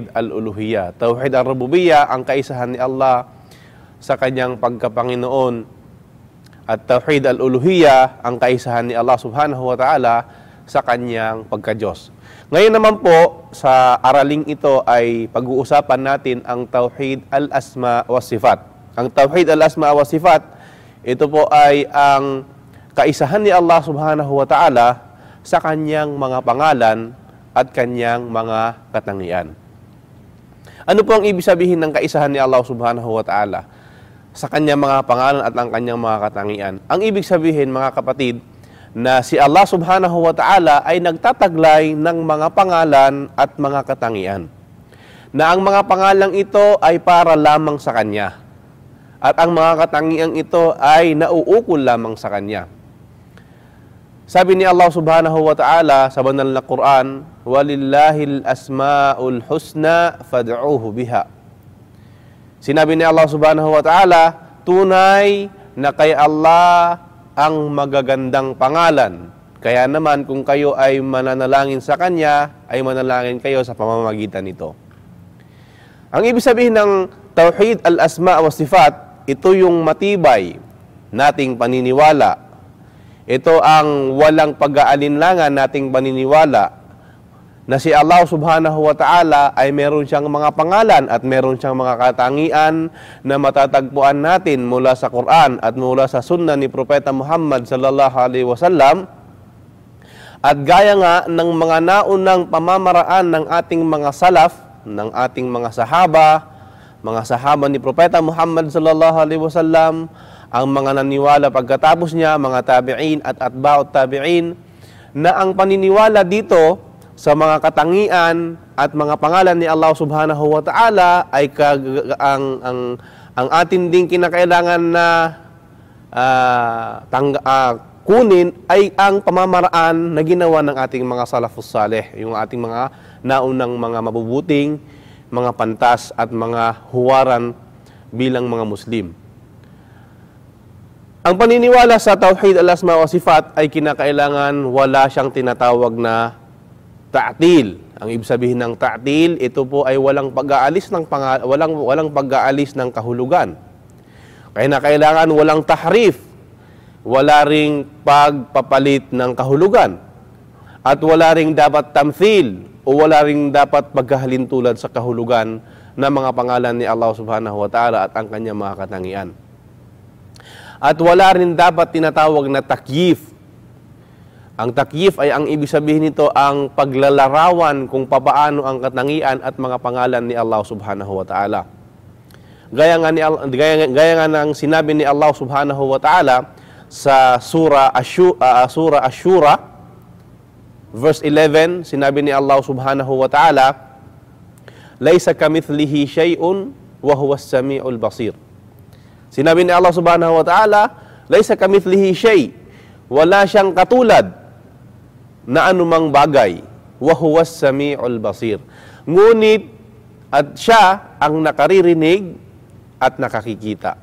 Tauhid al-Uluhiyya. Tauhid al-Rububiyya, ang kaisahan ni Allah sa kanyang pagkapanginoon. At Tauhid al-Uluhiyya, ang kaisahan ni Allah subhanahu wa ta'ala sa kanyang pagka-Diyos. Ngayon naman po, sa araling ito ay pag-uusapan natin ang Tauhid al-Asma wa Sifat. Ang Tauhid al-Asma wa Sifat, ito po ay ang kaisahan ni Allah subhanahu wa ta'ala sa kanyang mga pangalan at kanyang mga katangian. Ano po ang ibig sabihin ng kaisahan ni Allah subhanahu wa ta'ala sa kanyang mga pangalan at ang kanyang mga katangian? Ang ibig sabihin, mga kapatid, na si Allah subhanahu wa ta'ala ay nagtataglay ng mga pangalan at mga katangian. Na ang mga pangalang ito ay para lamang sa Kanya. At ang mga katangian ito ay nauukol lamang sa Kanya. Sabi ni Allah subhanahu wa ta'ala sa banal na Quran, "Walillahil asma'ul husna fad'uuhu biha." Sinabi ni Allah subhanahu wa ta'ala, tunay na kay Allah ang magagandang pangalan. Kaya naman kung kayo ay mananalangin sa Kanya, ay manalangin kayo sa pamamagitan nito. Ang ibig sabihin ng Tauhid al-Asma wa Sifat, ito yung matibay nating paniniwala. Ito ang walang pag-aalinlangan nating paniniwala na si Allah subhanahu wa ta'ala ay meron siyang mga pangalan at meron siyang mga katangian na matatagpuan natin mula sa Quran at mula sa Sunnah ni Propeta Muhammad sallallahu alaihi wasallam. At gaya nga ng mga naunang pamamaraan ng ating mga salaf, ng ating mga sahaba ni Propeta Muhammad sallallahu alaihi wasallam, ang mga naniwala pagkatapos niya, mga tabi'in at atba'ut tabi'in, na ang paniniwala dito sa mga katangian at mga pangalan ni Allah subhanahu wa ta'ala ay ang atin ding kinakailangan na kunin ay ang pamamaraan na ginawa ng ating mga salafus salih, yung ating mga naunang mga mabubuting, mga pantas at mga huwaran bilang mga Muslim. Ang paniniwala sa Tauhid al-Asma wa Sifat ay kinakailangan wala siyang tinatawag na ta'til. Ang ibig sabihin ng ta'til, ito po ay walang pag-aalis ng kahulugan. Kaya na kailangan walang tahrif, wala ring pagpapalit ng kahulugan, at wala ring dapat tamthil o wala ring dapat pagkahalintulad sa kahulugan ng mga pangalan ni Allah subhanahu wa ta'ala at ang kanyang mga katangian. At wala rin dapat tinatawag na takyif. Ang takyif ay ang ibig sabihin nito ang paglalarawan kung papaano ang katangian at mga pangalan ni Allah subhanahu wa ta'ala. Gaya nga ng sinabi ni Allah subhanahu wa ta'ala sa Surah Ash-Shura, verse 11, sinabi ni Allah subhanahu wa ta'ala, "Laysa kamithlihi shay'un wa huwas sami'ul basir." Sinabi ni Allah subhanahu wa ta'ala, "Laysa kamithlihi shay", wala siyang katulad na anumang bagay, wa huwas sami'ul basir. Ngunit at siya ang nakaririnig at nakakikita.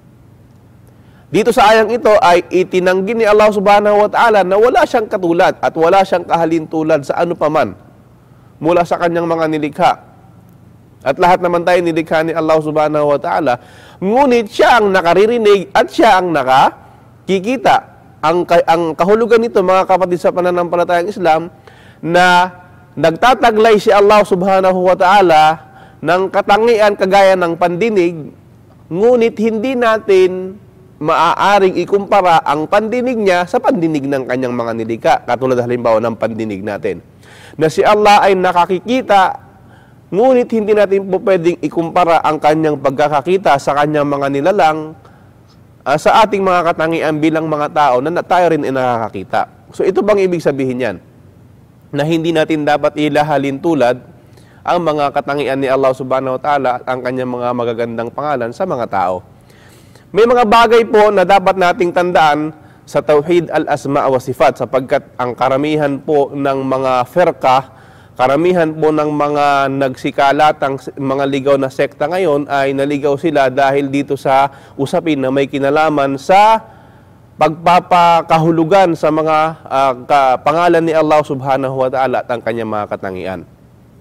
Dito sa ayang ito ay itinanggi ni Allah subhanahu wa ta'ala na wala siyang katulad at wala siyang kahalintulad sa ano paman mula sa kanyang mga nilikha. At lahat naman tayo nilikha ni Allah subhanahu wa ta'ala. Ngunit siya ang nakaririnig at siya ang nakakikita. Ang kahulugan nito, mga kapatid sa pananampalatayang Islam, na nagtataglay si Allah subhanahu wa ta'ala ng katangian kagaya ng pandinig, ngunit hindi natin maaaring ikumpara ang pandinig niya sa pandinig ng kanyang mga nilikha. Katulad halimbawa ng pandinig natin, na si Allah ay nakakikita, ngunit hindi natin po pwedeng ikumpara ang kanyang pagkakakita sa kanyang mga nilalang sa ating mga katangian bilang mga tao na tayo rin ay nakakakita. So ito bang ibig sabihin yan? Na hindi natin dapat ilahalin tulad ang mga katangian ni Allah subhanahu wa ta'ala at ang kanyang mga magagandang pangalan sa mga tao. May mga bagay po na dapat nating tandaan sa Tauhid al-Asma wa Sifat, sapagkat ang karamihan po ng mga firqah, karamihan po ng mga nagsikalatang mga ligaw na sekta ngayon ay naligaw sila dahil dito sa usapin na may kinalaman sa pagpapakahulugan sa mga pangalan ni Allah subhanahu wa ta'ala at ang kanyang mga katangian.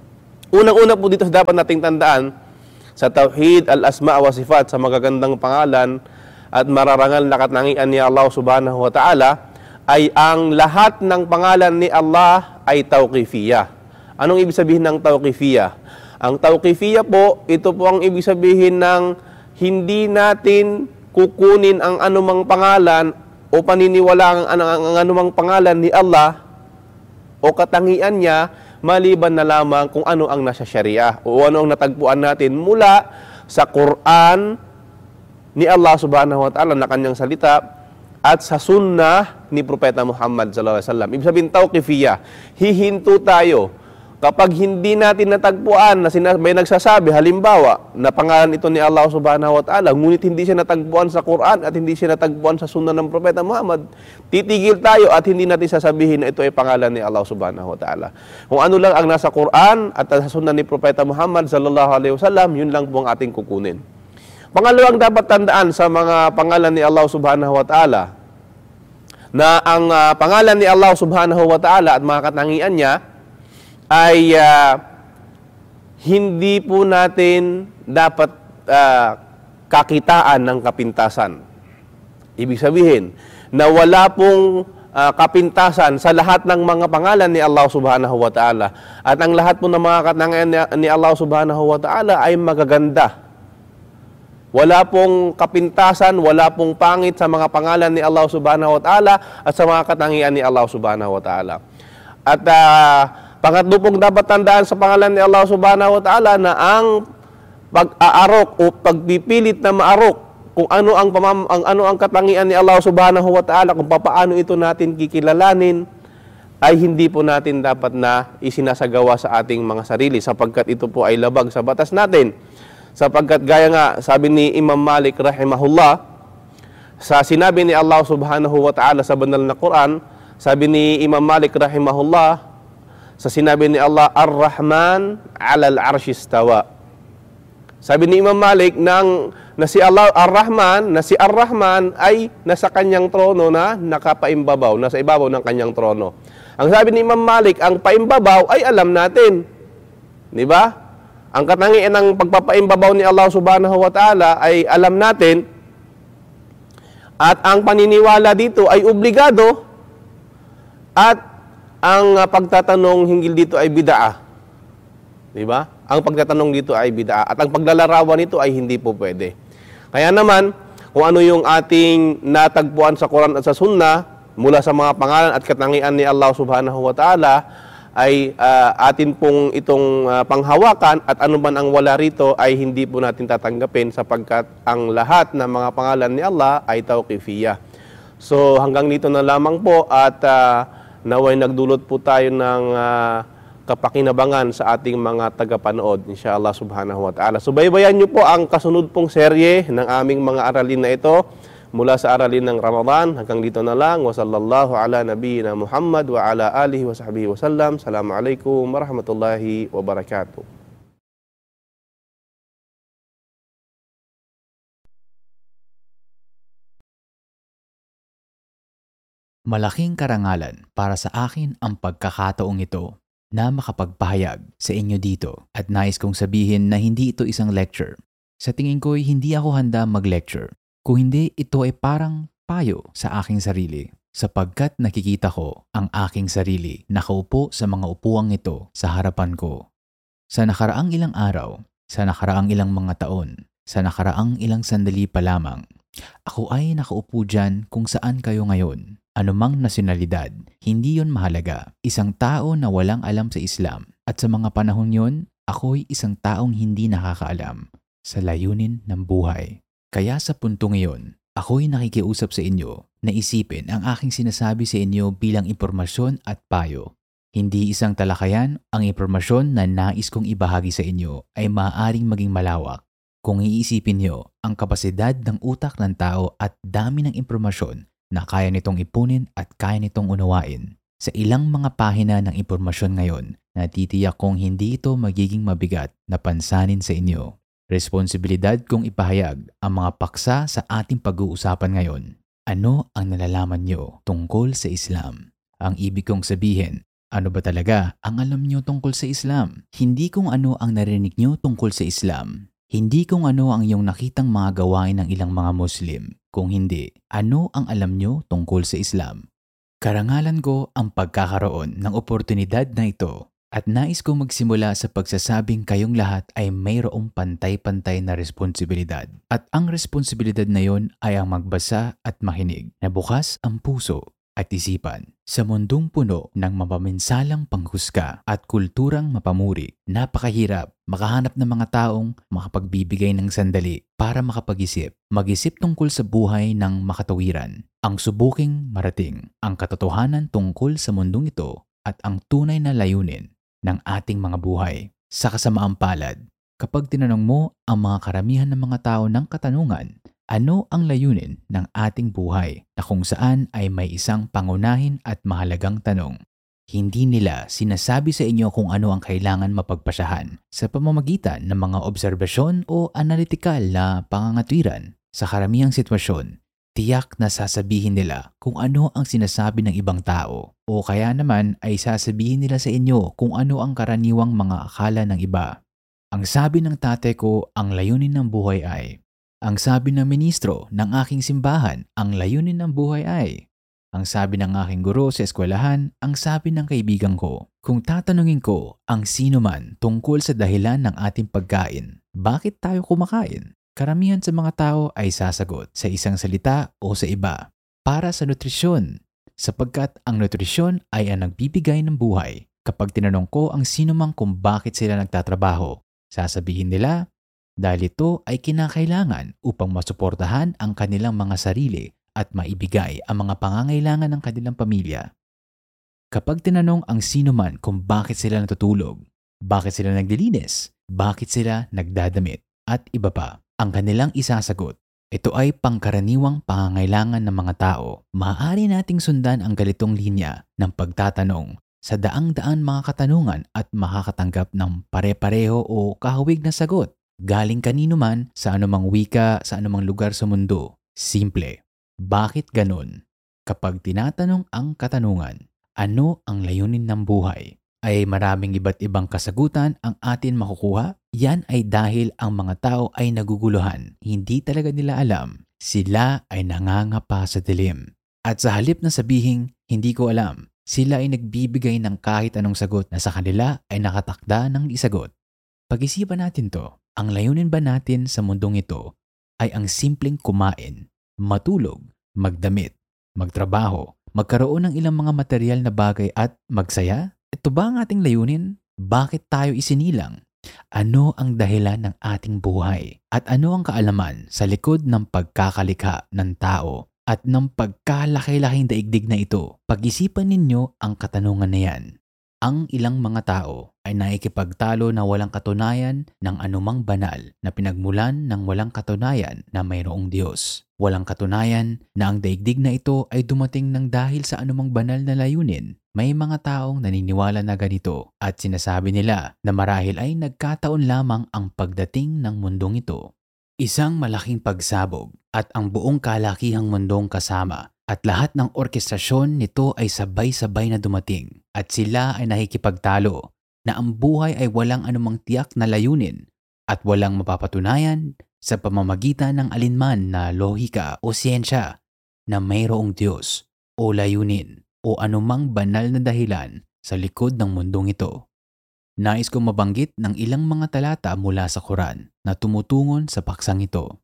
Unang-una po dito dapat nating tandaan sa Tauhid, Al-Asma wa Sifat, sa magagandang pangalan at mararangal na katangian ni Allah subhanahu wa ta'ala, ay ang lahat ng pangalan ni Allah ay tawqifiyah. Anong ibig sabihin ng tawqifiyah? Ang tawqifiyah po, ito po ang ibig sabihin ng hindi natin kukunin ang anumang pangalan o paniniwalaan ang anumang pangalan ni Allah o katangian niya maliban na lamang kung ano ang nasa Sharia o ano ang natagpuan natin mula sa Quran ni Allah subhanahu wa ta'ala na kanyang salita at sa sunnah ni Propeta Muhammad sallallahu alaihi wasallam. Ibig sabihin tawqifiyah, hihinto tayo. Kapag hindi natin natagpuan na may nagsasabi, halimbawa, na pangalan ito ni Allah subhanahu wa ta'ala, ngunit hindi siya natagpuan sa Quran at hindi siya natagpuan sa sunnah ng Propeta Muhammad, titigil tayo at hindi natin sasabihin na ito ay pangalan ni Allah subhanahu wa ta'ala. Kung ano lang ang nasa Quran at sa sunnah ni Propeta Muhammad sallallahu alaihi wasallam, yun lang po ang ating kukunin. Pangalawang dapat tandaan sa mga pangalan ni Allah subhanahu wa ta'ala, na ang pangalan ni Allah subhanahu wa ta'ala at mga katangian niya ay hindi po natin dapat kakitaan ng kapintasan. Ibig sabihin na wala pong kapintasan sa lahat ng mga pangalan ni Allah subhanahu wa ta'ala. At ang lahat po ng mga katangian ni Allah subhanahu wa ta'ala ay magaganda. Wala pong kapintasan, wala pong pangit sa mga pangalan ni Allah subhanahu wa ta'ala at sa mga katangian ni Allah subhanahu wa ta'ala. At pangatlo pong dapat tandaan sa pangalan ni Allah subhanahu wa ta'ala na ang pag-aarok o pagpipilit na maarok kung ano ang katangian ni Allah subhanahu wa ta'ala, kung paano ito natin kikilalanin, ay hindi po natin dapat na isinasagawa sa ating mga sarili sapagkat ito po ay labag sa batas natin. Sapagkat gaya nga sabi ni Imam Malik rahimahullah, sa sinabi ni Allah subhanahu wa ta'ala sa banal na Quran, sabi ni Imam Malik rahimahullah, sa sinabi ni Allah, Ar-Rahman 'alal 'arsy istawa. Sabi ni Imam Malik na si Allah Ar-Rahman, na si Ar-Rahman ay nasa kanyang trono na nakapaimbabaw, nasa ibabaw ng kanyang trono. Ang sabi ni Imam Malik, ang paimbabaw ay alam natin. Di ba? Ang katangian ng pagpapaimbabaw ni Allah subhanahu wa ta'ala ay alam natin, at ang paniniwala dito ay obligado, at ang pagtatanong hinggil dito ay bid'ah. Di ba? Ang pagtatanong dito ay bid'ah at ang paglalarawan nito ay hindi po pwede. Kaya naman, kung ano yung ating natagpuan sa Quran at sa Sunnah mula sa mga pangalan at katangian ni Allah subhanahu wa ta'ala ay atin pong itong panghawakan, at ano man ang wala rito ay hindi po natin tatanggapin sapagkat ang lahat ng mga pangalan ni Allah ay tawqifiyah. So hanggang dito na lamang po, at naway nagdulot po tayo ng kapakinabangan sa ating mga tagapanood, inshallah subhanahu wa ta'ala. So baybayan nyo po ang kasunod pong serye ng aming mga aralin na ito mula sa aralin ng Ramadan. Hanggang dito na lang. Wa sallallahu ala nabiyyina Muhammad wa ala alihi wa sahbihi wa sallam. Assalamualaikum warahmatullahi wabarakatuh. Malaking karangalan para sa akin ang pagkakataong ito na makapagpahayag sa inyo dito, at nais kong sabihin na hindi ito isang lecture. Sa tingin ko'y hindi ako handa mag-lecture. Kung hindi, ito ay parang payo sa aking sarili, sapagkat nakikita ko ang aking sarili nakaupo sa mga upuang ito sa harapan ko. Sa nakaraang ilang araw, sa nakaraang ilang mga taon, sa nakaraang ilang sandali pa lamang, ako ay nakaupo dyan kung saan kayo ngayon. Anumang nasyonalidad, hindi yon mahalaga. Isang tao na walang alam sa Islam. At sa mga panahon yon, ako'y isang taong hindi nakakaalam sa layunin ng buhay. Kaya sa puntong iyon, ako'y nakikiusap sa inyo na isipin ang aking sinasabi sa inyo bilang impormasyon at payo. Hindi isang talakayan, ang impormasyon na nais kong ibahagi sa inyo ay maaaring maging malawak. Kung iisipin nyo ang kapasidad ng utak ng tao at dami ng impormasyon na kaya nitong ipunin at kaya nitong unawain. Sa ilang mga pahina ng impormasyon ngayon, natitiyak kong hindi ito magiging mabigat na pansanin sa inyo. Responsibilidad kong ipahayag ang mga paksa sa ating pag-uusapan ngayon. Ano ang nalalaman nyo tungkol sa Islam? Ang ibig kong sabihin, Ano ba talaga ang alam nyo tungkol sa Islam? Hindi kung ano ang narinig nyo tungkol sa Islam. Hindi kung ano ang iyong nakitang mga gawain ng ilang mga Muslim. Kung hindi, ano ang alam nyo tungkol sa Islam? Karangalan ko ang pagkakaroon ng oportunidad na ito at nais kong magsimula sa pagsasabing kayong lahat ay mayroong pantay-pantay na responsibilidad. At ang responsibilidad na yon ay ang magbasa at makinig na bukas ang puso at isipan. Sa mundong puno ng mapaminsalang panghusga at kulturang mapamuri, napakahirap makahanap ng mga taong makapagbibigay ng sandali para makapag-isip. Mag-isip tungkol sa buhay ng makatawiran, ang subuking marating, ang katotohanan tungkol sa mundong ito at ang tunay na layunin ng ating mga buhay. Sa kasamaang palad, kapag tinanong mo ang mga karamihan ng mga tao ng katanungan, ano ang layunin ng ating buhay na kung saan ay may isang pangunahin at mahalagang tanong. Hindi nila sinasabi sa inyo kung ano ang kailangan mapagpasyahan sa pamamagitan ng mga obserbasyon o analytical na pangangatwiran. Sa karamihang sitwasyon, tiyak na sasabihin nila kung ano ang sinasabi ng ibang tao o kaya naman ay sasabihin nila sa inyo kung ano ang karaniwang mga akala ng iba. Ang sabi ng tatay ko, ang layunin ng buhay ay. Ang sabi ng ministro ng aking simbahan, ang layunin ng buhay ay. Ang sabi ng aking guro sa eskwelahan, ang sabi ng kaibigan ko. Kung tatanungin ko ang sino man tungkol sa dahilan ng ating pagkain, bakit tayo kumakain? Karamihan sa mga tao ay sasagot sa isang salita o sa iba. Para sa nutrisyon, sapagkat ang nutrisyon ay ang nagbibigay ng buhay. Kapag tinanong ko ang sino man kung bakit sila nagtatrabaho, sasabihin nila, dahil ito ay kinakailangan upang masuportahan ang kanilang mga sarili at maibigay ang mga pangangailangan ng kanilang pamilya. Kapag tinanong ang sino man kung bakit sila natutulog, bakit sila naglilinis, bakit sila nagdadamit, at iba pa, ang kanilang isasagot, ito ay pangkaraniwang pangangailangan ng mga tao. Maaari nating sundan ang ganitong linya ng pagtatanong sa daang-daan mga katanungan at makakatanggap ng pare-pareho o kahawig na sagot. Galing kanino man, sa anumang wika, sa anumang lugar sa mundo. Simple. Bakit ganun? Kapag tinatanong ang katanungan, ano ang layunin ng buhay? Ay maraming iba't ibang kasagutan ang atin makukuha? Yan ay dahil ang mga tao ay naguguluhan. Hindi talaga nila alam. Sila ay nangangapa sa dilim. At sa halip na sabihing, hindi ko alam, sila ay nagbibigay ng kahit anong sagot na sa kanila ay nakatakda ng isagot. Pag-isipan natin to. Ang layunin ba natin sa mundong ito ay ang simpleng kumain, matulog, magdamit, magtrabaho, magkaroon ng ilang mga material na bagay at magsaya? Ito ba ang ating layunin? Bakit tayo isinilang? Ano ang dahilan ng ating buhay? At ano ang kaalaman sa likod ng pagkakalikha ng tao at ng pagkalaki-laking daigdig na ito? Pag-isipan ninyo ang katanungan na yan. Ang ilang mga tao ay naikipagtalo na walang katunayan ng anumang banal na pinagmulan ng walang katunayan na mayroong Diyos. Walang katunayan na ang daigdig na ito ay dumating ng dahil sa anumang banal na layunin. May mga taong naniniwala na ganito at sinasabi nila na marahil ay nagkataon lamang ang pagdating ng mundong ito. Isang malaking pagsabog at ang buong kalakihang mundong kasama. At lahat ng orkestrasyon nito ay sabay-sabay na dumating at sila ay nakikipagtalo na ang buhay ay walang anumang tiyak na layunin at walang mapapatunayan sa pamamagitan ng alinman na lohika o siyensya na mayroong Diyos o layunin o anumang banal na dahilan sa likod ng mundong ito. Nais kong mabanggit ng ilang mga talata mula sa Quran na tumutungon sa paksang ito.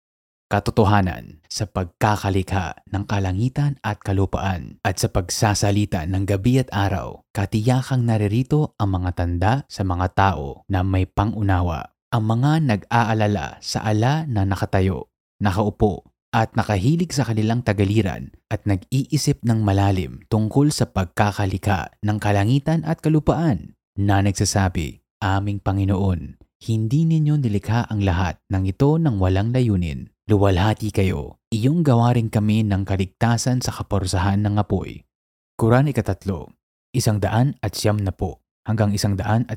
Katotohanan sa pagkakalikha ng kalangitan at kalupaan at sa pagsasalita ng gabi at araw, katiyakang naririto ang mga tanda sa mga tao na may pangunawa. Ang mga nag-aalala sa ala na nakatayo, nakaupo at nakahilig sa kanilang tagaliran at nag-iisip ng malalim tungkol sa pagkakalikha ng kalangitan at kalupaan na nagsasabi, Aming Panginoon, hindi ninyo nilikha ang lahat ng ito ng walang layunin. Luwalhati kayo, iyong gawa rin kami ng kaligtasan sa kaporsahan ng apoy. Quran 3, 190 hanggang 191.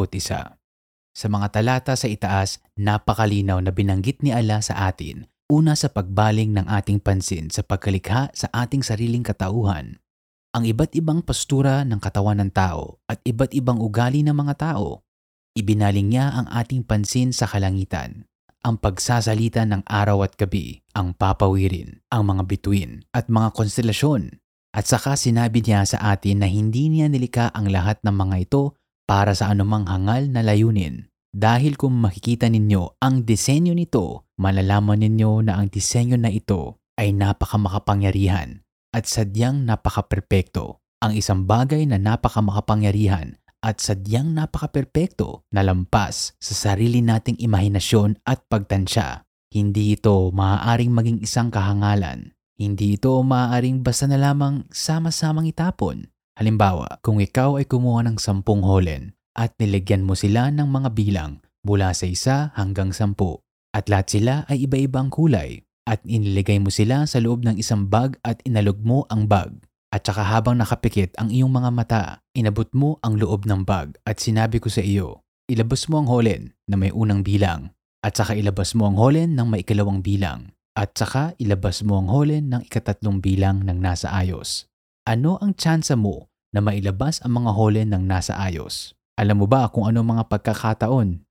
Sa mga talata sa itaas, napakalinaw na binanggit ni Allah sa atin, una sa pagbaling ng ating pansin sa pagkalikha sa ating sariling katauhan. ang iba't ibang postura ng katawan ng tao at iba't ibang ugali ng mga tao. Ibinaling niya ang ating pansin sa kalangitan, ang pagsasalita ng araw at gabi, ang papawirin, ang mga bituin at mga konstelasyon. At saka sinabi niya sa atin na hindi niya nilikha ang lahat ng mga ito para sa anumang hangal na layunin. Dahil kung makikita ninyo ang disenyo nito, malalaman ninyo na ang disenyo na ito ay napakamakapangyarihan at sadyang napaka-perpekto. Ang isang bagay na napakamakapangyarihan at sadyang napaka-perpekto na lampas sa sarili nating imahinasyon at pagtansya. Hindi ito maaaring maging isang kahangalan. Hindi ito maaaring basta na lamang sama-samang itapon. Halimbawa, kung ikaw ay kumuha ng 10 holen at nilagyan mo sila ng mga bilang mula sa 1 hanggang 10 at lahat sila ay iba-ibang kulay at iniligay mo sila sa loob ng isang bag at inalog mo ang bag. At saka habang nakapikit ang iyong mga mata, inabot mo ang loob ng bag at sinabi ko sa iyo, ilabas mo ang holen na may unang bilang at saka ilabas mo ang holen ng may ikalawang bilang at saka ilabas mo ang holen ng ikatatlong bilang ng nasa ayos. Ano ang tsansa mo na mailabas ang mga holen ng nasa ayos? Alam mo ba kung ano mga pagkakataon?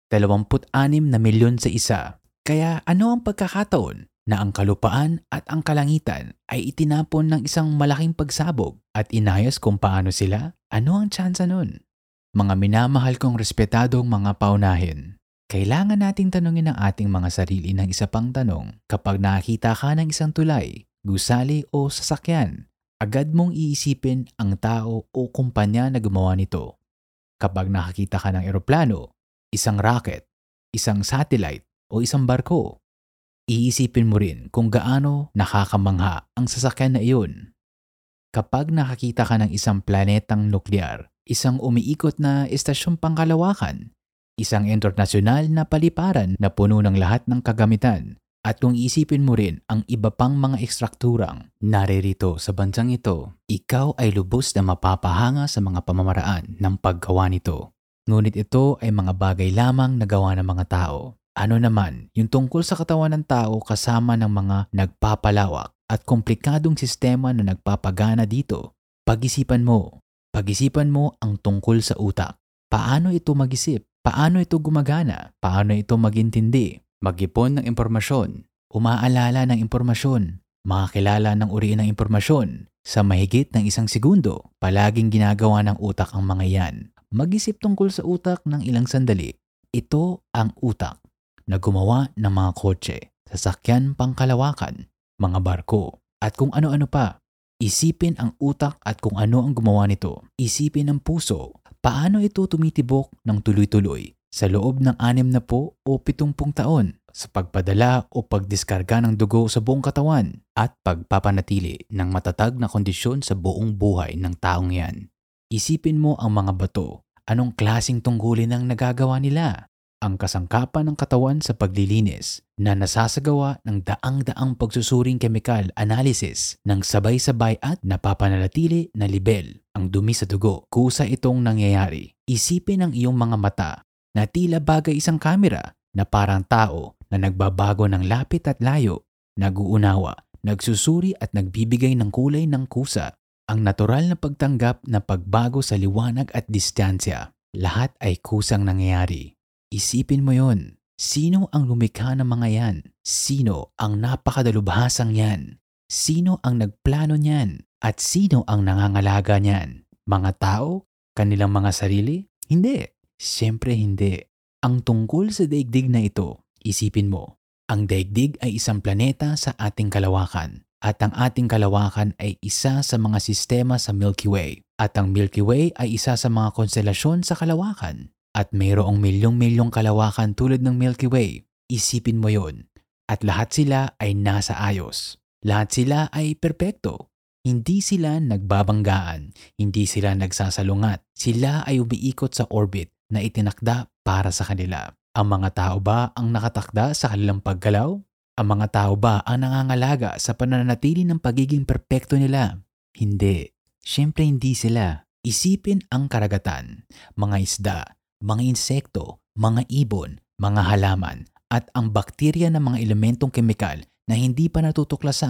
26 na milyon sa isa. Kaya ano ang pagkakataon na ang kalupaan at ang kalangitan ay itinapon ng isang malaking pagsabog at inayos kung paano sila? Ano ang tsansa nun? Mga minamahal kong respetadong mga paunahin, kailangan nating tanungin ang ating mga sarili ng isa pang tanong. Kapag nakakita ka ng isang tulay, gusali o sasakyan, agad mong iisipin ang tao o kumpanya na gumawa nito. Kapag nakakita ka ng eroplano, isang rocket, isang satellite, o isang barko, iisipin mo rin kung gaano nakakamangha ang sasakyan na iyon. Kapag nakakita ka ng isang planetang nuklear, isang umiikot na estasyong pangkalawakan, isang internasyonal na paliparan na puno ng lahat ng kagamitan, at kung isipin mo rin ang iba pang mga ekstrukturang naririto sa bansang ito, ikaw ay lubos na mapapahanga sa mga pamamaraan ng paggawa nito. Ngunit ito ay mga bagay lamang na gawa ng mga tao. Ano naman yung tungkol sa katawan ng tao kasama ng mga nagpapalawak at komplikadong sistema na nagpapagana dito? Pag-isipan mo ang tungkol sa utak. Paano ito mag-isip? Paano ito gumagana? Paano ito magintindi? Mag-ipon ng impormasyon, umaalala ng impormasyon, makakilala ng uri ng impormasyon sa mahigit ng 1 segundo. Palaging ginagawa ng utak ang mga yan. Mag-isip tungkol sa utak ng ilang sandali. Ito ang utak na gumawa ng mga kotse, sasakyan pangkalawakan, mga barko, at kung ano-ano pa. Isipin ang utak at kung ano ang gumawa nito. Isipin ang puso. Paano ito tumitibok ng tuloy-tuloy sa loob ng 60 o 70 taon sa pagpadala o pagdiskarga ng dugo sa buong katawan at pagpapanatili ng matatag na kondisyon sa buong buhay ng taong yan. Isipin mo ang mga bato. Anong klaseng tungkulin ang nagagawa nila? Ang kasangkapan ng katawan sa paglilinis na nasasagawa ng daang-daang pagsusuring chemical analysis ng sabay-sabay at napapanatili na libel ang dumi sa dugo. Kusa itong nangyayari. Isipin ang iyong mga mata na tila bagay isang kamera na parang tao na nagbabago ng lapit at layo, nag-uunawa, nagsusuri at nagbibigay ng kulay ng kusa. Ang natural na pagtanggap na pagbago sa liwanag at distansya. Lahat ay kusang nangyayari. Isipin mo yon. Sino ang lumikha ng mga yan? Sino ang napakadalubhasang yan? Sino ang nagplano niyan? At sino ang nangangalaga niyan? Mga tao? Kanilang mga sarili? Hindi. Siyempre hindi. Ang tungkol sa daigdig na ito, isipin mo, ang daigdig ay isang planeta sa ating kalawakan. At ang ating kalawakan ay isa sa mga sistema sa Milky Way. At ang Milky Way ay isa sa mga konstelasyon sa kalawakan. At mayroong milyong-milyong kalawakan tulad ng Milky Way. Isipin mo yon. At lahat sila ay nasa ayos. Lahat sila ay perpekto. Hindi sila nagbabanggaan. Hindi sila nagsasalungat. Sila ay umiikot sa orbit na itinakda para sa kanila. Ang mga tao ba ang nakatakda sa kanilang paggalaw? Ang mga tao ba ang nangangalaga sa pananatili ng pagiging perpekto nila? Hindi. Siyempre hindi sila. Isipin ang karagatan, mga isda, mga insekto, mga ibon, mga halaman, at ang bakterya ng mga elementong kemikal na hindi pa natutuklasan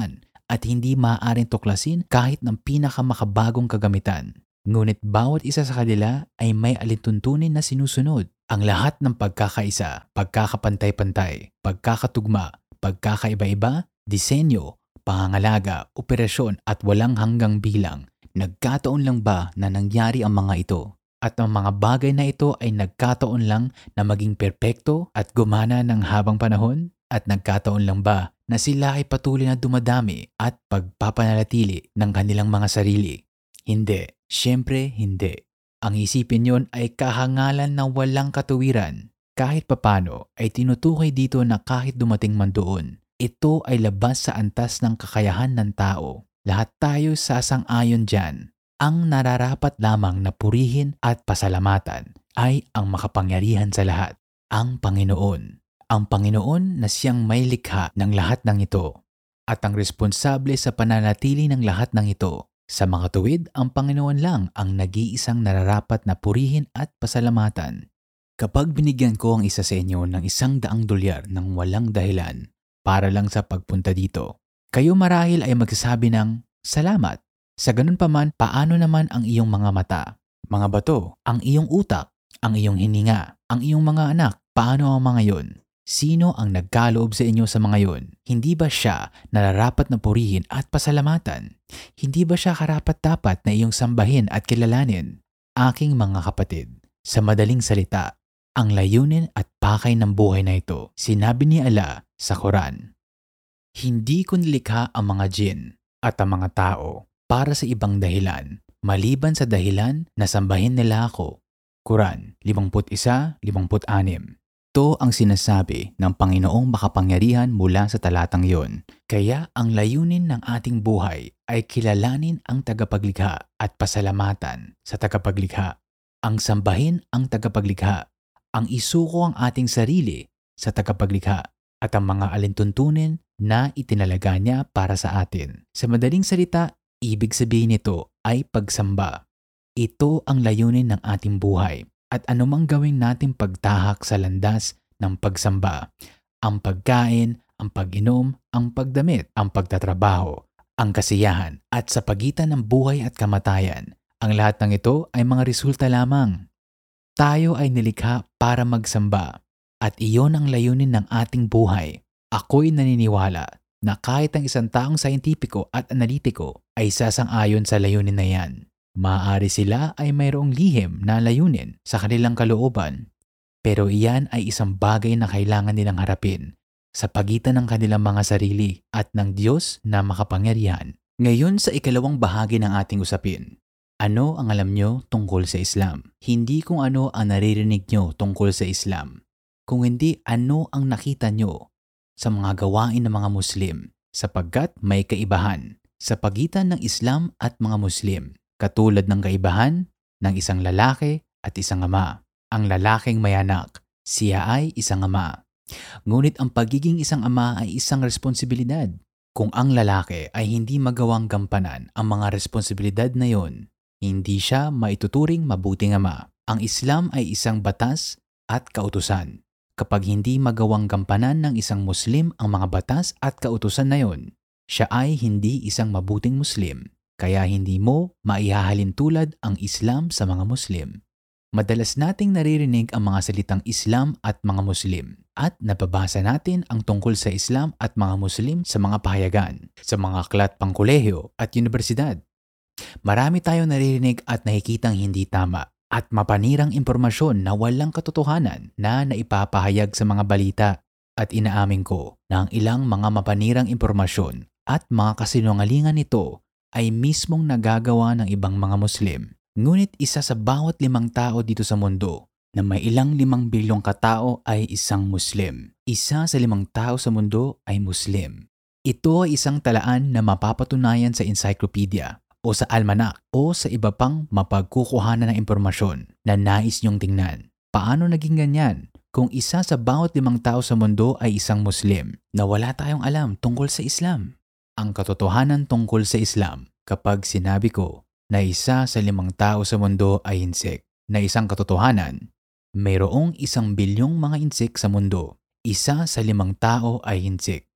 at hindi maaaring tuklasin kahit ng pinakamakabagong kagamitan. Ngunit bawat isa sa kanila ay may alituntunin na sinusunod. Ang lahat ng pagkakaisa, pagkakapantay-pantay, pagkakatugma, pagkakaiba-iba, disenyo, pangangalaga, operasyon at walang hanggang bilang. Nagkataon lang ba na nangyari ang mga ito? At ang mga bagay na ito ay nagkataon lang na maging perpekto at gumana ng habang panahon? At nagkataon lang ba na sila ay patuloy na dumadami at pagpapanatili ng kanilang mga sarili? Hindi. Siyempre, hindi. Ang isipin yon ay kahangalan na walang katuwiran. Kahit papano ay tinutukoy dito na kahit dumating man doon, ito ay labas sa antas ng kakayahan ng tao. Lahat tayo sasang-ayon dyan. Ang nararapat lamang na purihin at pasalamatan ay ang makapangyarihan sa lahat, ang Panginoon. Ang Panginoon na siyang may likha ng lahat ng ito at ang responsable sa pananatili ng lahat ng ito. Sa mga tuwid, ang Panginoon lang ang nag-iisang nararapat na purihin at pasalamatan. Kapag binigyan ko ang isa sa inyo ng $100 ng walang dahilan para lang sa pagpunta dito, kayo marahil ay magsasabi ng salamat. Sa ganun pa man, paano naman ang iyong mga mata, mga bato, ang iyong utak, ang iyong hininga, ang iyong mga anak, paano ang mga yon? Sino ang nagkaloob sa inyo sa mga yon? Hindi ba siya nararapat na purihin at pasalamatan? Hindi ba siya karapat-dapat na iyong sambahin at kilalanin? Aking mga kapatid, sa madaling salita, ang layunin at pakay ng buhay na ito, sinabi ni Allah sa Quran. Hindi ko nilikha ang mga jin at ang mga tao para sa ibang dahilan, maliban sa dahilan na sambahin nila ako. Quran 51:56. Ito ang sinasabi ng Panginoong makapangyarihan mula sa talatang yon. Kaya ang layunin ng ating buhay ay kilalanin ang tagapaglikha at pasalamatan sa tagapaglikha. Ang sambahin ang tagapaglikha, ang isuko ang ating sarili sa tagapaglikha at ang mga alintuntunin na itinalaga niya para sa atin. Sa madaling salita, ibig sabihin nito ay pagsamba. Ito ang layunin ng ating buhay. At anumang gawin nating pagtahak sa landas ng pagsamba, ang pagkain, ang pag-inom, ang pagdamit, ang pagtatrabaho, ang kasiyahan, at sa pagitan ng buhay at kamatayan, ang lahat ng ito ay mga resulta lamang. Tayo ay nilikha para magsamba, at iyon ang layunin ng ating buhay. Ako'y naniniwala na kahit ang isang taong sayentipiko at analitiko ay sasang-ayon sa layunin na yan. Maaari sila ay mayroong lihim na layunin sa kanilang kalooban, pero iyan ay isang bagay na kailangan nilang harapin sa pagitan ng kanilang mga sarili at ng Diyos na makapangyarihan. Ngayon sa ikalawang bahagi ng ating usapin, ano ang alam nyo tungkol sa Islam? Hindi kung ano ang naririnig nyo tungkol sa Islam, kung hindi ano ang nakita nyo sa mga gawain ng mga Muslim, sapagkat may kaibahan sa pagitan ng Islam at mga Muslim. Katulad ng kaibahan ng isang lalaki at isang ama. Ang lalaking may anak, siya ay isang ama. Ngunit ang pagiging isang ama ay isang responsibilidad. Kung ang lalaki ay hindi magawang gampanan ang mga responsibilidad na yon, hindi siya maituturing mabuting ama. Ang Islam ay isang batas at kautusan. Kapag hindi magawang gampanan ng isang Muslim ang mga batas at kautusan na yon, siya ay hindi isang mabuting Muslim. Kaya hindi mo maihahalin tulad ang Islam sa mga Muslim. Madalas nating naririnig ang mga salitang Islam at mga Muslim at nababasa natin ang tungkol sa Islam at mga Muslim sa mga pahayagan, sa mga aklat pangkolehiyo at universidad. Marami tayong naririnig at nakikitang hindi tama at mapanirang impormasyon na walang katotohanan na naipapahayag sa mga balita. At inaamin ko na ang ilang mga mapanirang impormasyon at mga kasinungalingan nito ay mismong nagagawa ng ibang mga Muslim. Ngunit isa sa bawat 5 tao dito sa mundo na may ilang 5 bilyong katao ay isang Muslim. Isa sa 5 tao sa mundo ay Muslim. Ito ay isang talaan na mapapatunayan sa encyclopedia o sa almanac o sa iba pang mapagkukuhanan ng impormasyon na nais niyong tingnan. Paano naging ganyan kung isa sa bawat 5 tao sa mundo ay isang Muslim na wala tayong alam tungkol sa Islam? Ang katotohanan tungkol sa Islam, kapag sinabi ko na isa sa 5 tao sa mundo ay insek, na isang katotohanan, mayroong 1 bilyong mga insek sa mundo. Isa sa 5 tao ay insek.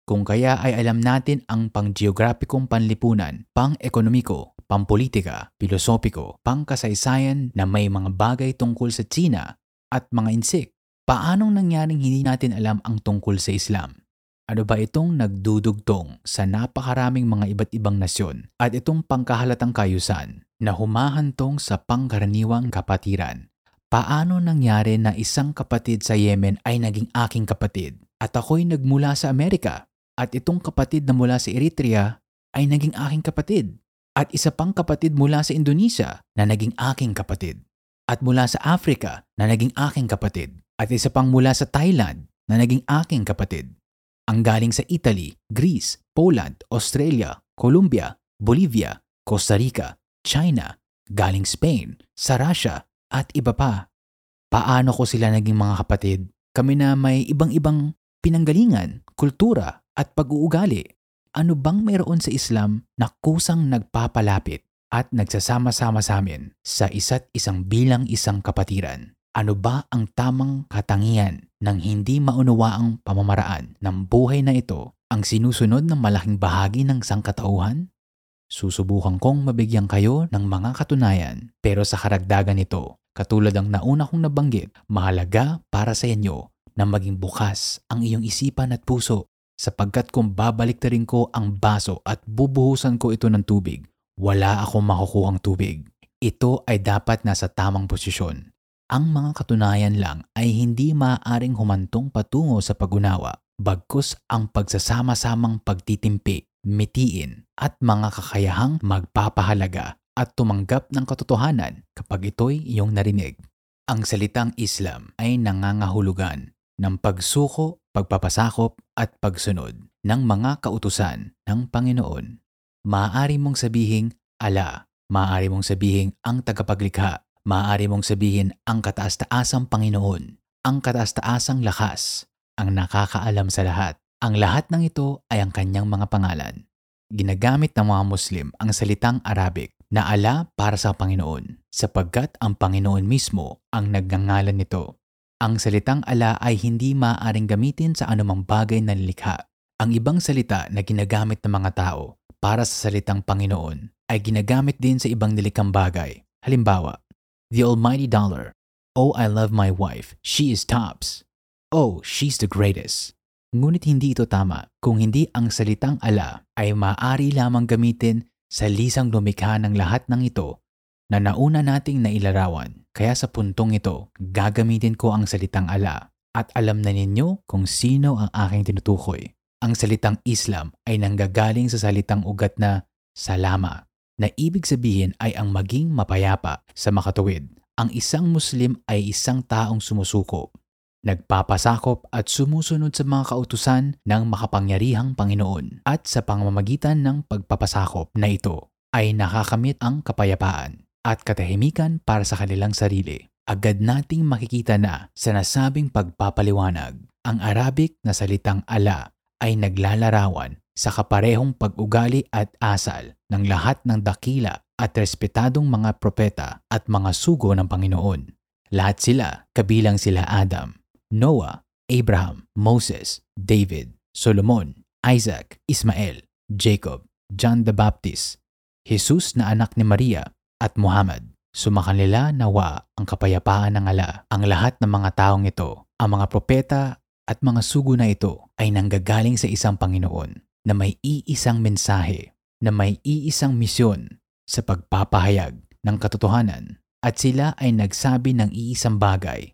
Kung kaya ay alam natin ang pang-geograpikong panlipunan, pang-ekonomiko, pampolitika, pilosopiko, pangkasaysayan na may mga bagay tungkol sa China at mga insik. Paanong nangyaring hindi natin alam ang tungkol sa Islam? Ano ba itong nagdudugtong sa napakaraming mga iba't ibang nasyon at itong pangkahalatang kayusan na humahantong sa pangkaraniwang kapatiran? Paano nangyari na isang kapatid sa Yemen ay naging aking kapatid at ako'y nagmula sa Amerika at itong kapatid na mula sa Eritrea ay naging aking kapatid at isa pang kapatid mula sa Indonesia na naging aking kapatid at mula sa Africa na naging aking kapatid at isa pang mula sa Thailand na naging aking kapatid. Ang galing sa Italy, Greece, Poland, Australia, Colombia, Bolivia, Costa Rica, China, galing Spain, sa Russia, at iba pa. Paano ko sila naging mga kapatid? Kami na may ibang-ibang pinanggalingan, kultura, at pag-uugali. Ano bang mayroon sa Islam na kusang nagpapalapit at nagsasama-sama sa amin sa isa't isang bilang isang kapatiran? Ano ba ang tamang katangian ng hindi maunawaang pamamaraan ng buhay na ito ang sinusunod ng malaking bahagi ng sangkatauhan? Susubukan kong mabigyan kayo ng mga katunayan, pero sa karagdagan nito, katulad ng nauna kong nabanggit, mahalaga para sa inyo na maging bukas ang iyong isipan at puso, sapagkat kung babaliktarin ko ang baso at bubuhusan ko ito ng tubig, wala akong makukuhang tubig. Ito ay dapat nasa tamang posisyon. Ang mga katunayan lang ay hindi maaaring humantong patungo sa pag-unawa, bagkus ang pagsasama-samang pagtitimpi, mitiin at mga kakayahang magpapahalaga at tumanggap ng katotohanan kapag ito'y iyong narinig. Ang salitang Islam ay nangangahulugan ng pagsuko, pagpapasakop at pagsunod ng mga kautusan ng Panginoon. Maaari mong sabihing Allah, maaari mong sabihing ang tagapaglikha, maaari mong sabihin ang kataas-taasang Panginoon, ang kataas-taasang lakas, ang nakakaalam sa lahat. Ang lahat ng ito ay ang kanyang mga pangalan. Ginagamit ng mga Muslim ang salitang Arabic na Allah para sa Panginoon, sapagkat ang Panginoon mismo ang nagngangalan nito. Ang salitang Allah ay hindi maaaring gamitin sa anumang bagay na nilikha. Ang ibang salita na ginagamit ng mga tao para sa salitang Panginoon ay ginagamit din sa ibang nilikhang bagay. Halimbawa, the almighty dollar. Oh, I love my wife. She is tops. Oh, she's the greatest. Ngunit hindi ito tama kung hindi ang salitang Allah ay maaari lamang gamitin sa lisang lumikha ng lahat ng ito na nauna nating nailarawan. Kaya sa puntong ito, gagamitin ko ang salitang Allah at alam na ninyo kung sino ang aking tinutukoy. Ang salitang Islam ay nanggagaling sa salitang ugat na salama, na ibig sabihin ay ang maging mapayapa sa makatuwid. Ang isang Muslim ay isang taong sumusuko, nagpapasakop at sumusunod sa mga kautusan ng makapangyarihang Panginoon, at sa pamamagitan ng pagpapasakop na ito ay nakakamit ang kapayapaan at katahimikan para sa kanilang sarili. Agad nating makikita na sa nasabing pagpapaliwanag, ang Arabic na salitang Allah ay naglalarawan sa kaparehong pag-ugali at asal ng lahat ng dakila at respetadong mga propeta at mga sugo ng Panginoon. Lahat sila, kabilang sila Adam, Noah, Abraham, Moses, David, Solomon, Isaac, Ismael, Jacob, John the Baptist, Jesus na anak ni Maria, at Muhammad. Sumakanila nawa ang kapayapaan ng Allah. Ang lahat ng mga taong ito, ang mga propeta at mga sugo na ito ay nanggagaling sa isang Panginoon na may iisang mensahe, na may iisang misyon sa pagpapahayag ng katotohanan, at sila ay nagsabi ng iisang bagay.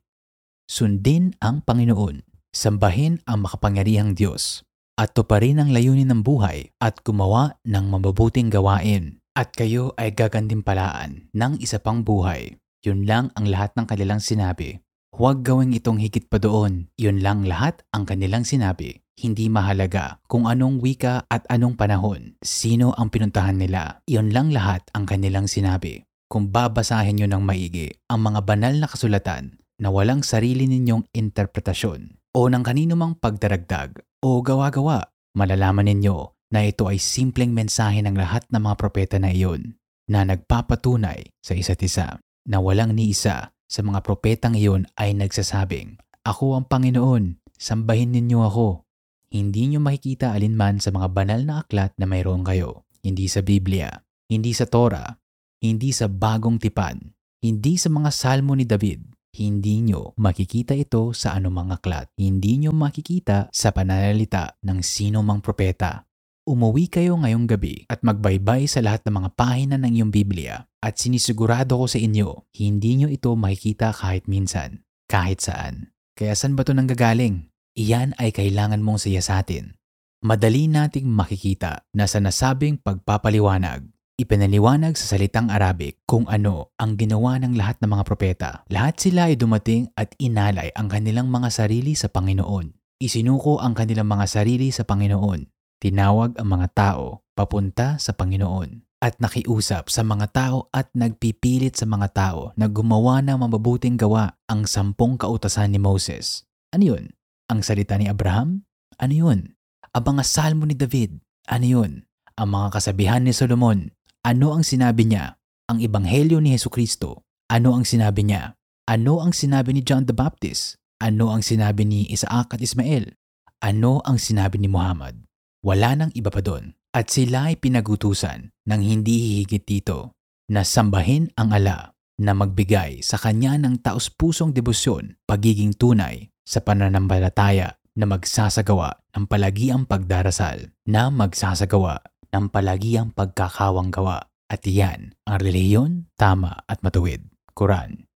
Sundin ang Panginoon, sambahin ang makapangyarihang Diyos, at tuparin ang layunin ng buhay at gumawa ng mabubuting gawain, at kayo ay gagantimpalaan ng isa pang buhay. Yun lang ang lahat ng kanilang sinabi. Huwag gawing itong higit pa doon. Yun lang lahat ang kanilang sinabi. Hindi mahalaga kung anong wika at anong panahon, sino ang pinuntahan nila. Yun lang lahat ang kanilang sinabi. Kung babasahin nyo ng maigi ang mga banal na kasulatan na walang sarili ninyong interpretasyon o ng kanino mang pagdaragdag o gawa-gawa, malalaman ninyo na ito ay simpleng mensahe ng lahat ng mga propeta na iyon na nagpapatunay sa isa't isa, na walang ni isa sa mga propetang iyon ay nagsasabing, "Ako ang Panginoon, sambahin ninyo ako." Hindi nyo makikita alinman sa mga banal na aklat na mayroon kayo. Hindi sa Biblia, hindi sa Torah, hindi sa Bagong Tipan, hindi sa mga salmo ni David. Hindi nyo makikita ito sa anumang aklat. Hindi nyo makikita sa pananalita ng sino mang propeta. Umuwi kayo ngayong gabi at magbaybay sa lahat ng mga pahina ng iyong Biblia at sinisigurado ko sa inyo, hindi nyo ito makikita kahit minsan, kahit saan. Kaya saan ba ito nanggagaling? Iyan ay kailangan mong siyasatin. Madali nating makikita na sa nasabing pagpapaliwanag, ipinaliwanag sa salitang Arabic kung ano ang ginawa ng lahat ng mga propeta. Lahat sila ay dumating at inalay ang kanilang mga sarili sa Panginoon. Isinuko ang kanilang mga sarili sa Panginoon. Tinawag ang mga tao papunta sa Panginoon. At nakiusap sa mga tao at nagpipilit sa mga tao na gumawa ng mabubuting gawa ang 10 kautusan ni Moses. Ano yun? Ang salita ni Abraham? Ano yun? Ang mga salmo ni David? Ano yun? Ang mga kasabihan ni Solomon? Ano ang sinabi niya? Ang ebanghelyo ni Jesucristo? Ano ang sinabi niya? Ano ang sinabi ni John the Baptist? Ano ang sinabi ni Isaac at Ismael? Ano ang sinabi ni Muhammad? Wala nang iba pa doon. At sila ay pinagutusan ng hindi hihigit dito na sambahin ang ala na magbigay sa kanya ng taos-pusong debosyon, pagiging tunay sa pananampalataya na magsasagawa ng palagiang pagdarasal, na magsasagawa ng palagiang pagkakawanggawa. At iyan ang relihiyon, tama at matuwid. Quran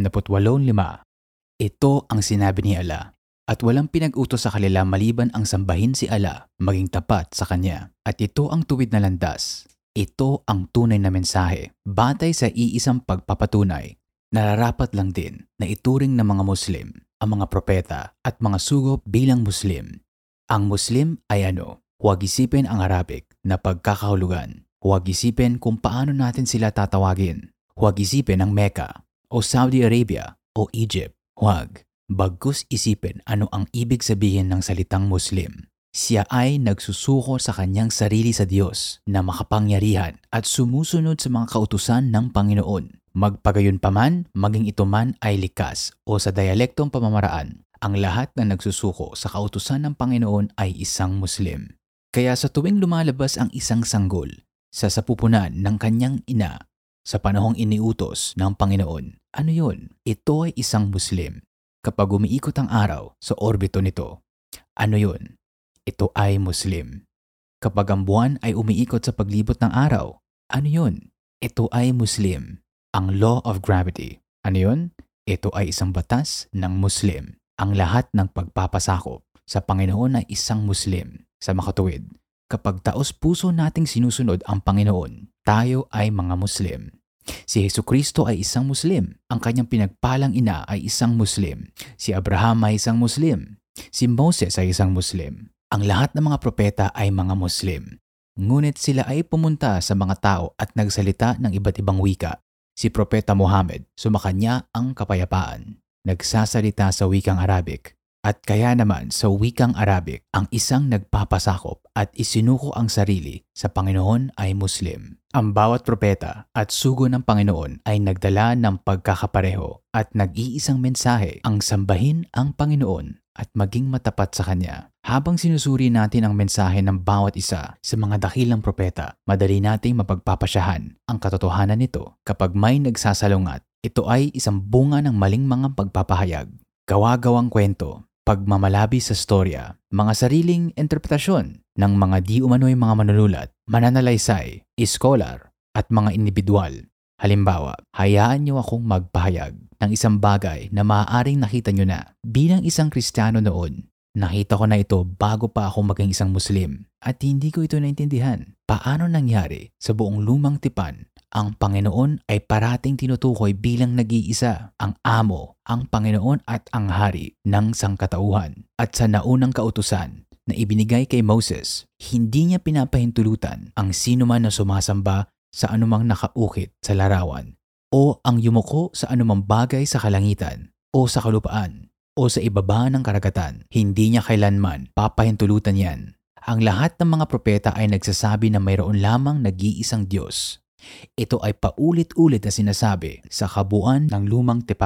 78:5. Ito ang sinabi ni Allah. At walang pinag-utos sa kanila maliban ang sambahin si Allah, maging tapat sa Kanya. At ito ang tuwid na landas. Ito ang tunay na mensahe. Batay sa iisang pagpapatunay, nararapat lang din na ituring ng mga Muslim, ang mga propeta at mga sugop bilang Muslim. Ang Muslim ay ano? Huwag isipin ang Arabic na pagkakahulugan. Huwag isipin kung paano natin sila tatawagin. Huwag isipin ang Mecca o Saudi Arabia o Egypt. Huwag. Bagkus isipin ano ang ibig sabihin ng salitang Muslim. Siya ay nagsusuko sa kanyang sarili sa Diyos na makapangyarihan at sumusunod sa mga kautusan ng Panginoon. Magpagayon pa man, maging ito man ay likas o sa dialektong pamamaraan, ang lahat na nagsusuko sa kautusan ng Panginoon ay isang Muslim. Kaya sa tuwing lumalabas ang isang sanggol sa sapupunan ng kanyang ina sa panahong iniutos ng Panginoon, ano yun? Ito ay isang Muslim. Kapag umiikot ang araw sa orbito nito, ano yun? Ito ay Muslim. Kapag ang buwan ay umiikot sa paglibot ng araw, ano yun? Ito ay Muslim. Ang law of gravity, ano yun? Ito ay isang batas ng Muslim. Ang lahat ng pagpapasakop sa Panginoon ay isang Muslim. Sa makatuwid, kapag taos-puso nating sinusunod ang Panginoon, tayo ay mga Muslim. Si Jesucristo ay isang Muslim. Ang kanyang pinagpalang ina ay isang Muslim. Si Abraham ay isang Muslim. Si Moses ay isang Muslim. Ang lahat ng mga propeta ay mga Muslim. Ngunit sila ay pumunta sa mga tao at nagsalita ng iba't ibang wika. Si Propeta Muhammad, sumakanya ang kapayapaan. Nagsasalita sa wikang Arabic. At kaya naman sa wikang Arabic, ang isang nagpapasakop at isinuko ang sarili sa Panginoon ay Muslim. Ang bawat propeta at sugo ng Panginoon ay nagdala ng pagkakapareho at nag-iisang mensahe, ang sambahin ang Panginoon at maging matapat sa Kanya. Habang sinusuri natin ang mensahe ng bawat isa sa mga dakilang propeta, madali nating mapagpapasyahan ang katotohanan nito. Kapag may nagsasalungat, ito ay isang bunga ng maling mga pagpapahayag, gawa-gawang kwento, pagmamalabi sa storya, mga sariling interpretasyon ng mga di umano'y mga manunulat, mananalaysay, iskolar, at mga individual. Halimbawa, hayaan niyo akong magpahayag ng isang bagay na maaaring nakita niyo na. Bilang isang Kristiyano noon, nakita ko na ito bago pa ako maging isang Muslim at hindi ko ito naintindihan. Paano nangyari sa buong lumang tipan? Ang Panginoon ay parating tinutukoy bilang nag-iisa, ang amo, ang Panginoon at ang hari ng sangkatauhan. At sa naunang kautusan na ibinigay kay Moses, hindi niya pinapahintulutan ang sino man na sumasamba sa anumang nakaukit sa larawan o ang yumuko sa anumang bagay sa kalangitan o sa kalupaan o sa ibaba ng karagatan. Hindi niya kailanman papahintulutan yan. Ang lahat ng mga propeta ay nagsasabi na mayroon lamang nag-iisang Diyos. Ito ay paulit-ulit na sinasabi sa kabuuan ng lumang tipan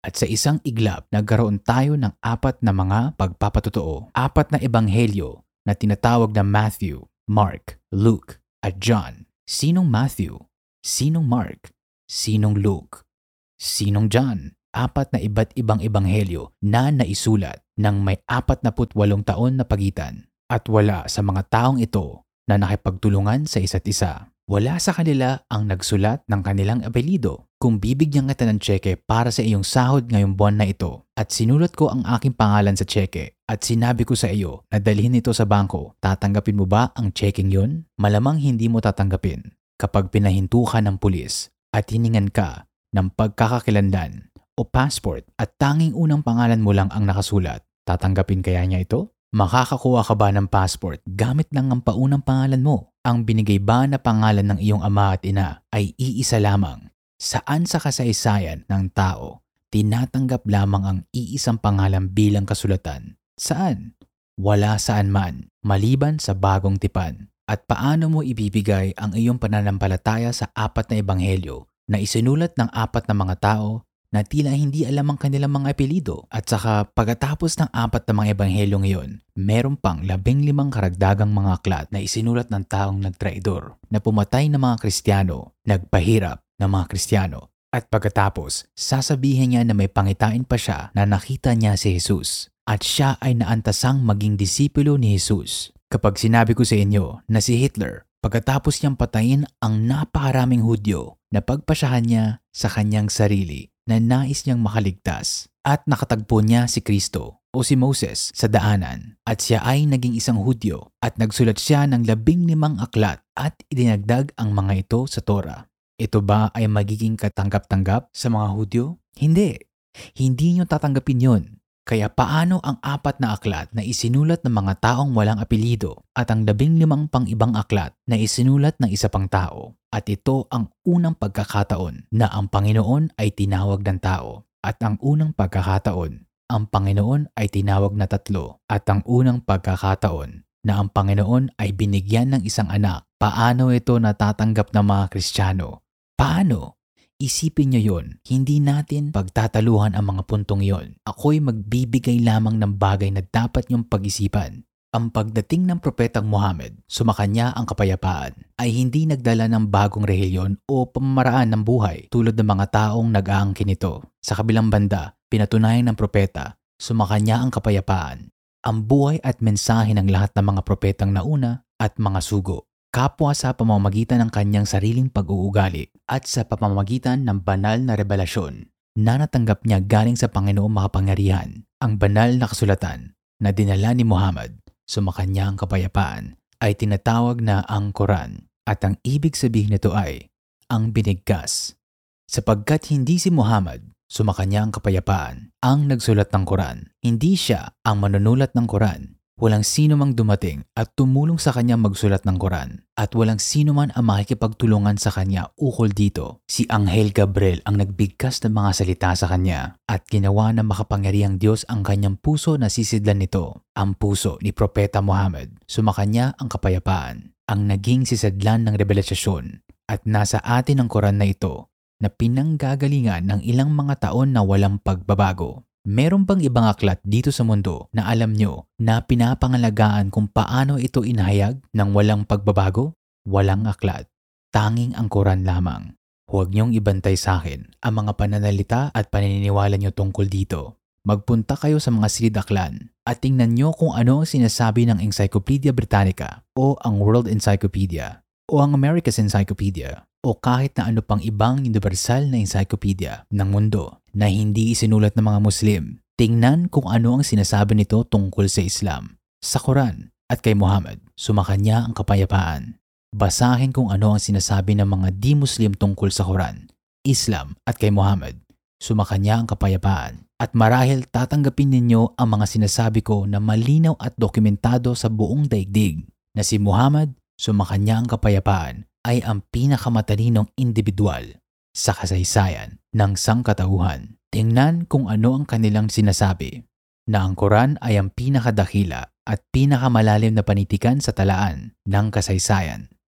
At sa isang iglap, nagkaroon tayo ng 4 na mga pagpapatotoo. 4 na ebanghelyo na tinatawag na Matthew, Mark, Luke, at John. Sinong Matthew? Sinong Mark? Sinong Luke? Sinong John? 4 na iba't ibang ebanghelyo na naisulat ng may 48 taon na pagitan. At wala sa mga taong ito na nakipagtulungan sa isa't isa. Wala sa kanila ang nagsulat ng kanilang apelyido. Kung bibigyan kita ng tseke para sa iyong sahod ngayong buwan na ito at sinulat ko ang aking pangalan sa tseke at sinabi ko sa iyo na dalhin ito sa bangko, tatanggapin mo ba ang tsekeng yun? Malamang hindi mo tatanggapin. Kapag pinahinto ka ng pulis at hiningan ka ng pagkakakilanlan o passport at tanging unang pangalan mo lang ang nakasulat, tatanggapin kaya niya ito? Makakakuha ka ba ng passport gamit lang ang paunang pangalan mo? Ang binigay ba na pangalan ng iyong ama at ina ay iisa lamang? Saan sa kasaysayan ng tao tinatanggap lamang ang iisang pangalan bilang kasulatan? Saan? Wala saan man, maliban sa bagong tipan. At paano mo ibibigay ang iyong pananampalataya sa 4 na ebanghelyo na isinulat ng 4 na mga tao na tila hindi alam ang kanilang mga apelyido? At saka pagkatapos ng 4 na mga ebanghelyo ngayon, meron pang 15 karagdagang mga aklat na isinulat ng taong nagtraidor, na pumatay ng mga Kristiyano, nagpahirap ng mga Kristiyano. At pagkatapos, sasabihin niya na may pangitain pa siya na nakita niya si Jesus at siya ay naantasang maging disipulo ni Jesus. Kapag sinabi ko sa inyo na si Hitler, pagkatapos niyang patayin ang napakaraming Hudyo, napagpasyahan niya sa kanyang sarili na nais niyang makaligtas at nakatagpo niya si Kristo o si Moses sa daanan at siya ay naging isang Hudyo at nagsulat siya ng 15 aklat at idinagdag ang mga ito sa Torah. Ito ba ay magiging katanggap-tanggap sa mga Hudyo? Hindi. Hindi niyo tatanggapin yun. Kaya paano ang 4 na aklat na isinulat ng mga taong walang apelyido at ang 15 pang ibang aklat na isinulat ng isa pang tao? At ito ang unang pagkakataon na ang Panginoon ay tinawag ng tao. At ang unang pagkakataon, ang Panginoon ay tinawag na 3. At ang unang pagkakataon na ang Panginoon ay binigyan ng isang anak. Paano ito natatanggap ng mga Kristiyano? Paano? Isipin niyo yon, hindi natin pagtataluhan ang mga puntong yon. Ako'y magbibigay lamang ng bagay na dapat niyong pag-isipan. Ang pagdating ng Propetang Muhammad, sumakanya ang kapayapaan, ay hindi nagdala ng bagong relihiyon o pamamaraan ng buhay tulad ng mga taong nag-aangkin nito. Sa kabilang banda, pinatunayan ng propeta, sumakanya ang kapayapaan, ang buhay at mensahe ng lahat ng mga propetang nauna at mga sugo. Kapwa sa pamamagitan ng kanyang sariling pag-uugali at sa pamamagitan ng banal na revelasyon na natanggap niya galing sa Panginoong makapangyarihan. Ang banal na kasulatan na dinala ni Muhammad, sumakanya ang kapayapaan, ay tinatawag na ang Quran at ang ibig sabihin nito ay ang binigkas. Sapagkat hindi si Muhammad, sumakanya ang kapayapaan, ang nagsulat ng Quran, hindi siya ang manunulat ng Quran. Walang sino mang dumating at tumulong sa kanya magsulat ng Quran at walang sino man ang makikipagtulungan sa kanya ukol dito. Si Anghel Gabriel ang nagbigkas ng mga salita sa kanya at ginawa ng makapangyarihang Diyos ang kanyang puso na sisidlan nito. Ang puso ni Propeta Muhammad, sumakanya ang kapayapaan, ang naging sisidlan ng revelasyon at nasa atin ang Quran na ito na pinanggagalingan ng ilang mga taon na walang pagbabago. Meron bang ibang aklat dito sa mundo na alam nyo na pinapangalagaan kung paano ito inahayag ng walang pagbabago? Walang aklat. Tanging ang Quran lamang. Huwag niyong ibantay sa akin ang mga pananalita at paniniwala nyo tungkol dito. Magpunta kayo sa mga silid-aklan at tingnan nyo kung ano ang sinasabi ng Encyclopedia Britannica o ang World Encyclopedia o ang America's Encyclopedia o kahit na ano pang ibang universal na encyclopedia ng mundo na hindi isinulat ng mga Muslim. Tingnan kung ano ang sinasabi nito tungkol sa Islam, sa Quran at kay Muhammad, sumakanya ang kapayapaan. Basahin kung ano ang sinasabi ng mga di-Muslim tungkol sa Quran, Islam at kay Muhammad, sumakanya ang kapayapaan. At marahil tatanggapin ninyo ang mga sinasabi ko na malinaw at dokumentado sa buong daigdig na si Muhammad, sumakanya ang kapayapaan, ay ang pinakamatalinong individual sa kasaysayan ng sangkatauhan. Tingnan kung ano ang kanilang sinasabi, na ang Quran ay ang pinakadakila at pinakamalalim na panitikan sa talaan ng kasaysayan.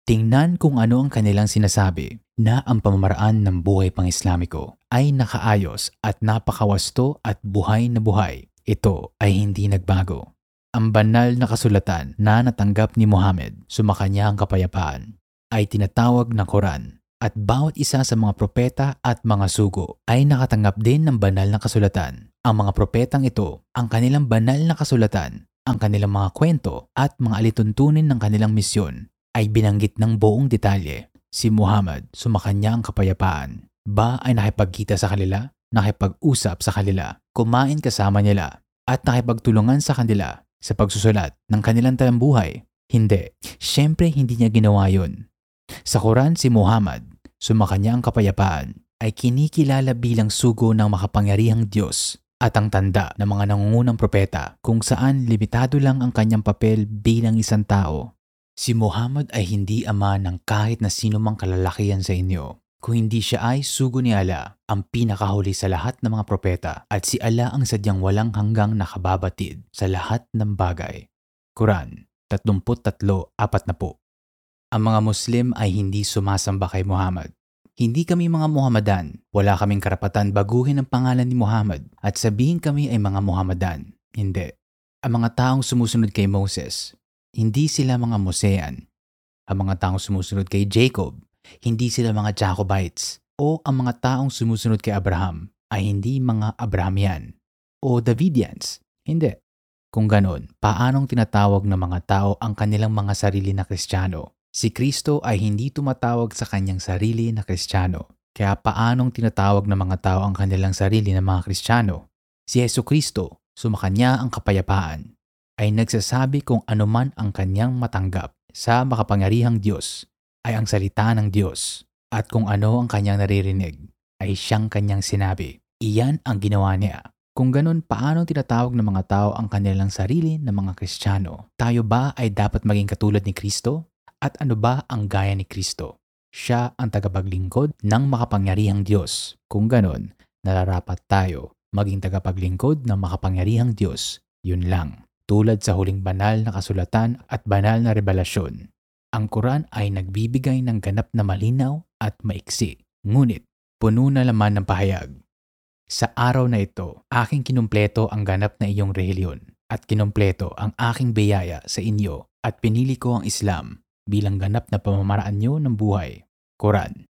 Tingnan kung ano ang kanilang sinasabi na ang pamamaraan ng buhay pang-Islamiko ay nakaayos at napakawasto at buhay na buhay. Ito ay hindi nagbago. Ang banal na kasulatan na natanggap ni Muhammad, sumakanya ang kapayapaan, ay tinatawag na Quran. At bawat isa sa mga propeta at mga sugo ay nakatanggap din ng banal na kasulatan. Ang mga propetang ito, ang kanilang banal na kasulatan, ang kanilang mga kwento at mga alituntunin ng kanilang misyon ay binanggit ng buong detalye. Si Muhammad, sumakanya ang kapayapaan, ba ay nakipagkita sa kanila, nakipag-usap sa kanila, kumain kasama nila, at nakipagtulungan sa kanila sa pagsusulat ng kanilang talambuhay? Hindi. Siyempre hindi niya ginawa yun. Sa Quran, si Muhammad, sumakanya ang kapayapaan, ay kinikilala bilang sugo ng makapangyarihang Diyos at ang tanda ng mga nangungunang propeta kung saan limitado lang ang kanyang papel bilang isang tao. Si Muhammad ay hindi ama ng kahit na sino mang kalalakihan sa inyo, kung hindi siya ay sugo ni Allah, ang pinakahuli sa lahat ng mga propeta, at si Allah ang sadyang walang hanggang nakababatid sa lahat ng bagay. Quran 33:40. Ang mga Muslim ay hindi sumasamba kay Muhammad. Hindi kami mga Muhammadan. Wala kaming karapatan baguhin ang pangalan ni Muhammad at sabihin kami ay mga Muhammadan. Hindi. Ang mga taong sumusunod kay Moses, hindi sila mga Mosean. Ang mga taong sumusunod kay Jacob, hindi sila mga Jacobites. O ang mga taong sumusunod kay Abraham ay hindi mga Abrahamian o Davidians. Hindi. Kung ganon, paanong tinatawag ng mga tao ang kanilang mga sarili na Kristiyano? Si Kristo ay hindi tumatawag sa kanyang sarili na Kristiyano. Kaya paanong tinatawag ng mga tao ang kanilang sarili na mga Kristiyano? Si Jesucristo, sumakanya ang kapayapaan, ay nagsasabi kung anuman ang kanyang matanggap sa makapangyarihang Diyos ay ang salita ng Diyos, at kung ano ang kanyang naririnig ay siyang kanyang sinabi. Iyan ang ginawa niya. Kung ganon, paano tinatawag ng mga tao ang kanilang sarili na mga Kristiyano? Tayo ba ay dapat maging katulad ni Kristo? At ano ba ang gaya ni Kristo? Siya ang tagapaglingkod ng makapangyarihang Diyos. Kung ganon, nararapat tayo maging tagapaglingkod ng makapangyarihang Diyos. Yun lang. Tulad sa huling banal na kasulatan at banal na revelasyon, ang Quran ay nagbibigay ng ganap na malinaw at maiksi, ngunit puno na laman ng pahayag. Sa araw na ito, aking kinumpleto ang ganap na iyong relihiyon at kinumpleto ang aking biyaya sa inyo at pinili ko ang Islam bilang ganap na pamamaraan nyo ng buhay. Quran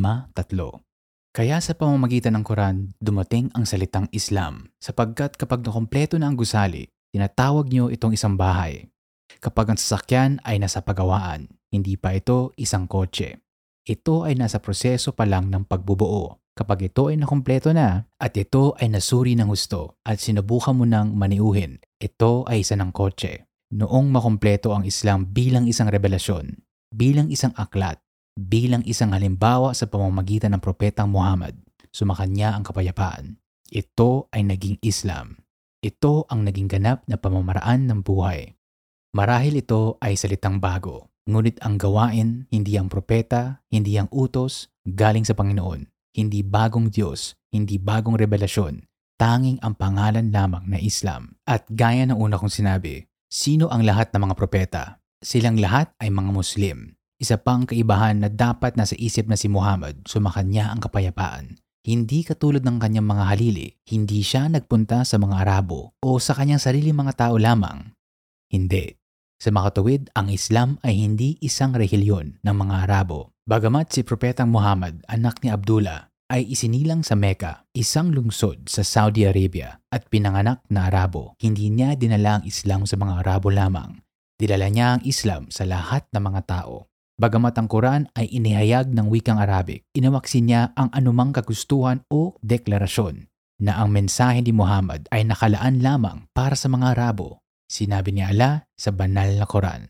5:3. Kaya sa pamamagitan ng Quran, dumating ang salitang Islam, sapagkat kapag nakumpleto na ang gusali, tinatawag nyo itong isang bahay. Kapag ang sasakyan ay nasa pagawaan, hindi pa ito isang kotse. Ito ay nasa proseso pa lang ng pagbubuo. Kapag ito ay nakumpleto na at ito ay nasuri ng gusto at sinubukan mo ng maniuhin, ito ay isa ng kotse. Noong makumpleto ang Islam bilang isang revelasyon, bilang isang aklat, bilang isang halimbawa sa pamamagitan ng propetang Muhammad, sumakanya ang kapayapaan. Ito ay naging Islam. Ito ang naging ganap na pamamaraan ng buhay. Marahil ito ay salitang bago, ngunit ang gawain, hindi ang propeta, hindi ang utos, galing sa Panginoon. Hindi bagong Diyos, hindi bagong revelasyon, tanging ang pangalan lamang na Islam. At gaya ng una kong sinabi, sino ang lahat ng mga propeta? Silang lahat ay mga Muslim. Isa pang kaibahan na dapat nasa isip na si Muhammad, sumakanya ang kapayapaan. Hindi katulad ng kanyang mga halili, hindi siya nagpunta sa mga Arabo o sa kanyang sarili mga tao lamang. Hindi. Sa makatuwid, ang Islam ay hindi isang relihiyon ng mga Arabo. Bagamat si Propetang Muhammad, anak ni Abdullah, ay isinilang sa Mecca, isang lungsod sa Saudi Arabia, at pinanganak na Arabo, hindi niya dinala ang Islam sa mga Arabo lamang. Dinala niya ang Islam sa lahat ng mga tao. Bagamat ang Quran ay inihayag ng wikang Arabic, inawaksin niya ang anumang kagustuhan o deklarasyon na ang mensahe ni Muhammad ay nakalaan lamang para sa mga Arabo. Sinabi ni Allah sa banal na Quran,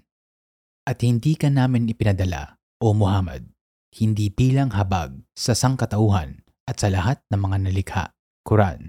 "At hindi ka namin ipinadala, O Muhammad, hindi bilang habag sa sangkatauhan at sa lahat ng mga nalikha." Quran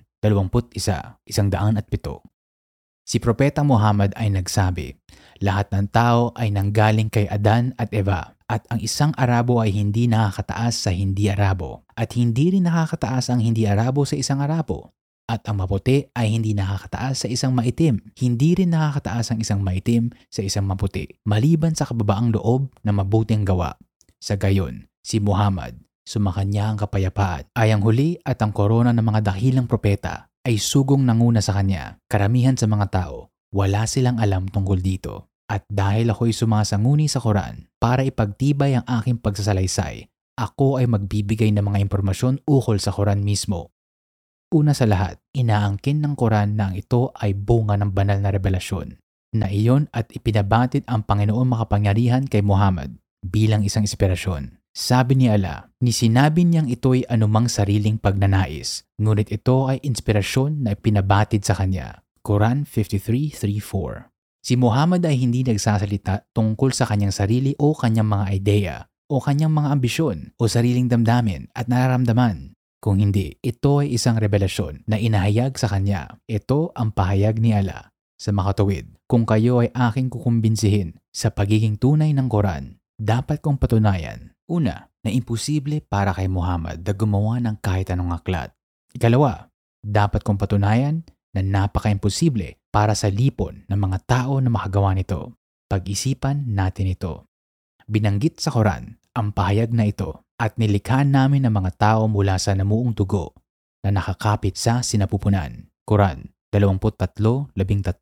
21:107. Si Propeta Muhammad ay nagsabi, lahat ng tao ay nanggaling kay Adan at Eva, at ang isang Arabo ay hindi nakakataas sa hindi Arabo, at hindi rin nakakataas ang hindi Arabo sa isang Arabo. At ang maputi ay hindi nakakataas sa isang maitim. Hindi rin nakakataas ang isang maitim sa isang maputi, maliban sa kababaang loob na mabuting gawa. Sa gayon, si Muhammad, sumakanya ang kapayapaan, ay ang huli at ang korona ng mga dakilang propeta ay sugong nanguna sa kanya. Karamihan sa mga tao, wala silang alam tungkol dito. At dahil ako'y sumasanguni sa Quran para ipagtibay ang aking pagsasalaysay, ako ay magbibigay ng mga impormasyon ukol sa Quran mismo. Una sa lahat, inaangkin ng Quran na ang ito ay bunga ng banal na revelasyon, na iyon at ipinabatid ang Panginoong makapangyarihan kay Muhammad bilang isang inspirasyon. Sabi ni Allah, ni sinabi niyang ito'y anumang sariling pagnanais, ngunit ito ay inspirasyon na ipinabatid sa kanya. Quran 53:3-4. Si Muhammad ay hindi nagsasalita tungkol sa kanyang sarili o kanyang mga ideya o kanyang mga ambisyon o sariling damdamin at nararamdaman. Kung hindi, ito ay isang revelasyon na inahayag sa kanya. Ito ang pahayag ni Allah sa makatuwid. Kung kayo ay aking kukumbinsihin sa pagiging tunay ng Quran, dapat kong patunayan. Una, na imposible para kay Muhammad na gumawa ng kahit anong aklat. Ikalawa, dapat kong patunayan na napaka-imposible para sa lipon ng mga tao na makagawa nito. Pag-isipan natin ito. Binanggit sa Quran ang pahayag na ito at nilikha namin ng mga tao mula sa namuong dugo na nakakapit sa sinapupunan. Quran 23:13.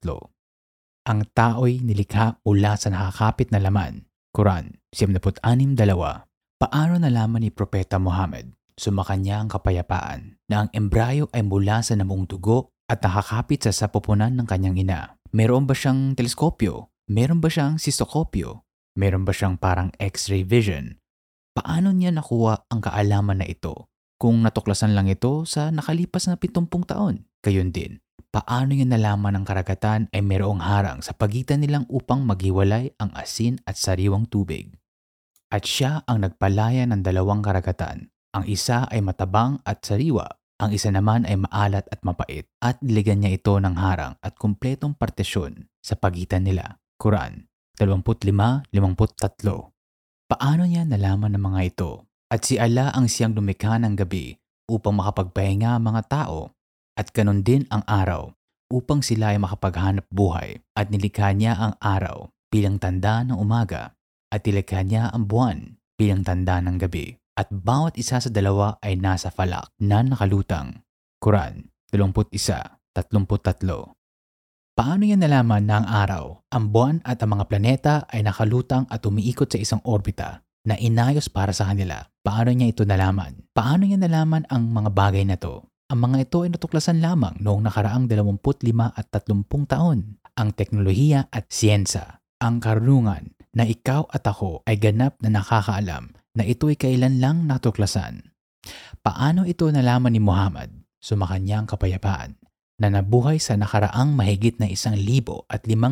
Ang tao'y nilikha mula sa nakakapit na laman. Quran 76:2. Paano nalaman ni Propeta Muhammad, sumakanya ang kapayapaan, na ang embryo ay mula sa namuong dugo at nakakapit sa sapupunan ng kanyang ina? Meron ba siyang teleskopyo? Meron ba siyang sistokopyo? Meron ba siyang parang X-ray vision? Paano niya nakuha ang kaalaman na ito kung natuklasan lang ito sa nakalipas na 70 taon? Gayon din, paano niya nalaman ang karagatan ay mayroong harang sa pagitan nilang upang maghiwalay ang asin at sariwang tubig? At siya ang nagpalaya ng dalawang karagatan. Ang isa ay matabang at sariwa, ang isa naman ay maalat at mapait, at niligyan niya ito ng harang at kumpletong partisyon sa pagitan nila. Quran 25:53. Paano niya nalaman ng mga ito? At si Allah ang siyang lumikha ng gabi upang makapagpahinga ang mga tao, at ganon din ang araw upang sila ay makapaghanap buhay, at nilikha niya ang araw bilang tanda ng umaga at nilikha niya ang buwan bilang tanda ng gabi, at bawat isa sa dalawa ay nasa falak na nakalutang. Quran 21:33. Paano niya nalaman na ang araw, ang buwan at ang mga planeta ay nakalutang at umiikot sa isang orbita na inayos para sa kanila? Paano niya ito nalaman? Paano niya nalaman ang mga bagay na ito? Ang mga ito ay natuklasan lamang noong nakaraang 25 at 30 taon. Ang teknolohiya at siyensa, ang karunungan na ikaw at ako ay ganap na nakakaalam na ito ay kailan lang natuklasan. Paano ito nalaman ni Muhammad, sumakanya ang kapayapaan, na nabuhay sa nakaraang mahigit na 1,500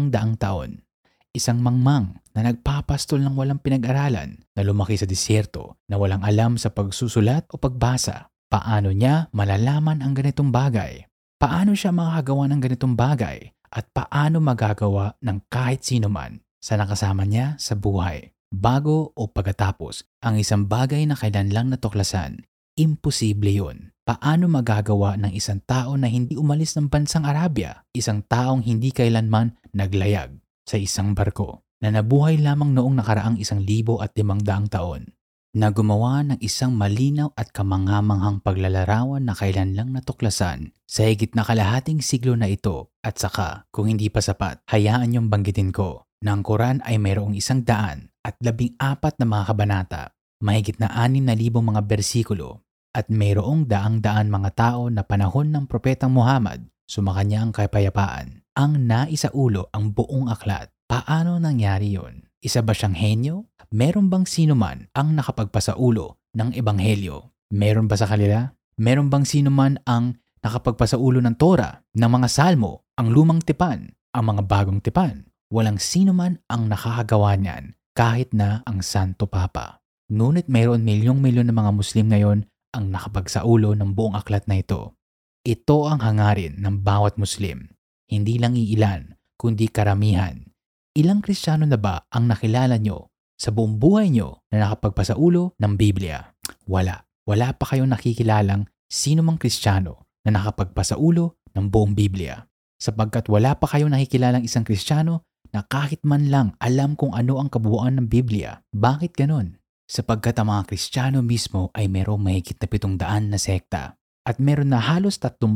taon? Isang mangmang na nagpapastol ng walang pinag-aralan, na lumaki sa disyerto, na walang alam sa pagsusulat o pagbasa. Paano niya malalaman ang ganitong bagay? Paano siya makakagawa ng ganitong bagay? At paano magagawa ng kahit sino man sa nakasama niya sa buhay? Bago o pagkatapos ang isang bagay na kailan lang natuklasan, imposible yun. Paano magagawa ng isang tao na hindi umalis ng bansang Arabia, isang taong hindi kailanman naglayag sa isang barko, na nabuhay lamang noong nakaraang 1,500 taon, na gumawa ng isang malinaw at kamanghamanghang paglalarawan na kailan lang natuklasan sa higit na kalahating siglo na ito? At saka, kung hindi pa sapat, hayaan niyong banggitin ko na ang Quran ay mayroong 114 na mga kabanata, mahigit na 6,000 mga bersikulo, at mayroong daang-daan mga tao na panahon ng Propetang Muhammad, sumakanya ang kapayapaan, ang naisaulo ang buong aklat. Paano nangyari yon? Isa ba siyang henyo? Meron bang sino man ang nakapagpasaulo ng ebanghelyo? Meron ba sa kanila? Meron bang sino man ang nakapagpasaulo ng Torah, ng mga salmo, ang lumang tipan, ang mga bagong tipan? Walang sino man ang nakakagawa niyan, kahit na ang Santo Papa. Ngunit mayroon milyong-milyon na mga Muslim ngayon ang nakapagsaulo ng buong aklat na ito. Ito ang hangarin ng bawat Muslim. Hindi lang iilan, kundi karamihan. Ilang Kristiyano na ba ang nakilala nyo sa buong buhay nyo na nakapagpasaulo ng Biblia? Wala. Wala pa kayong nakikilalang sino mang Kristiyano na nakapagpasaulo ng buong Biblia. Sapagkat wala pa kayong nakikilalang isang Kristiyano na kahit man lang alam kung ano ang kabuuan ng Biblia. Bakit ganon? Sapagkat ang mga Kristiyano mismo ay merong mahigit na 700 na sekta at meron na halos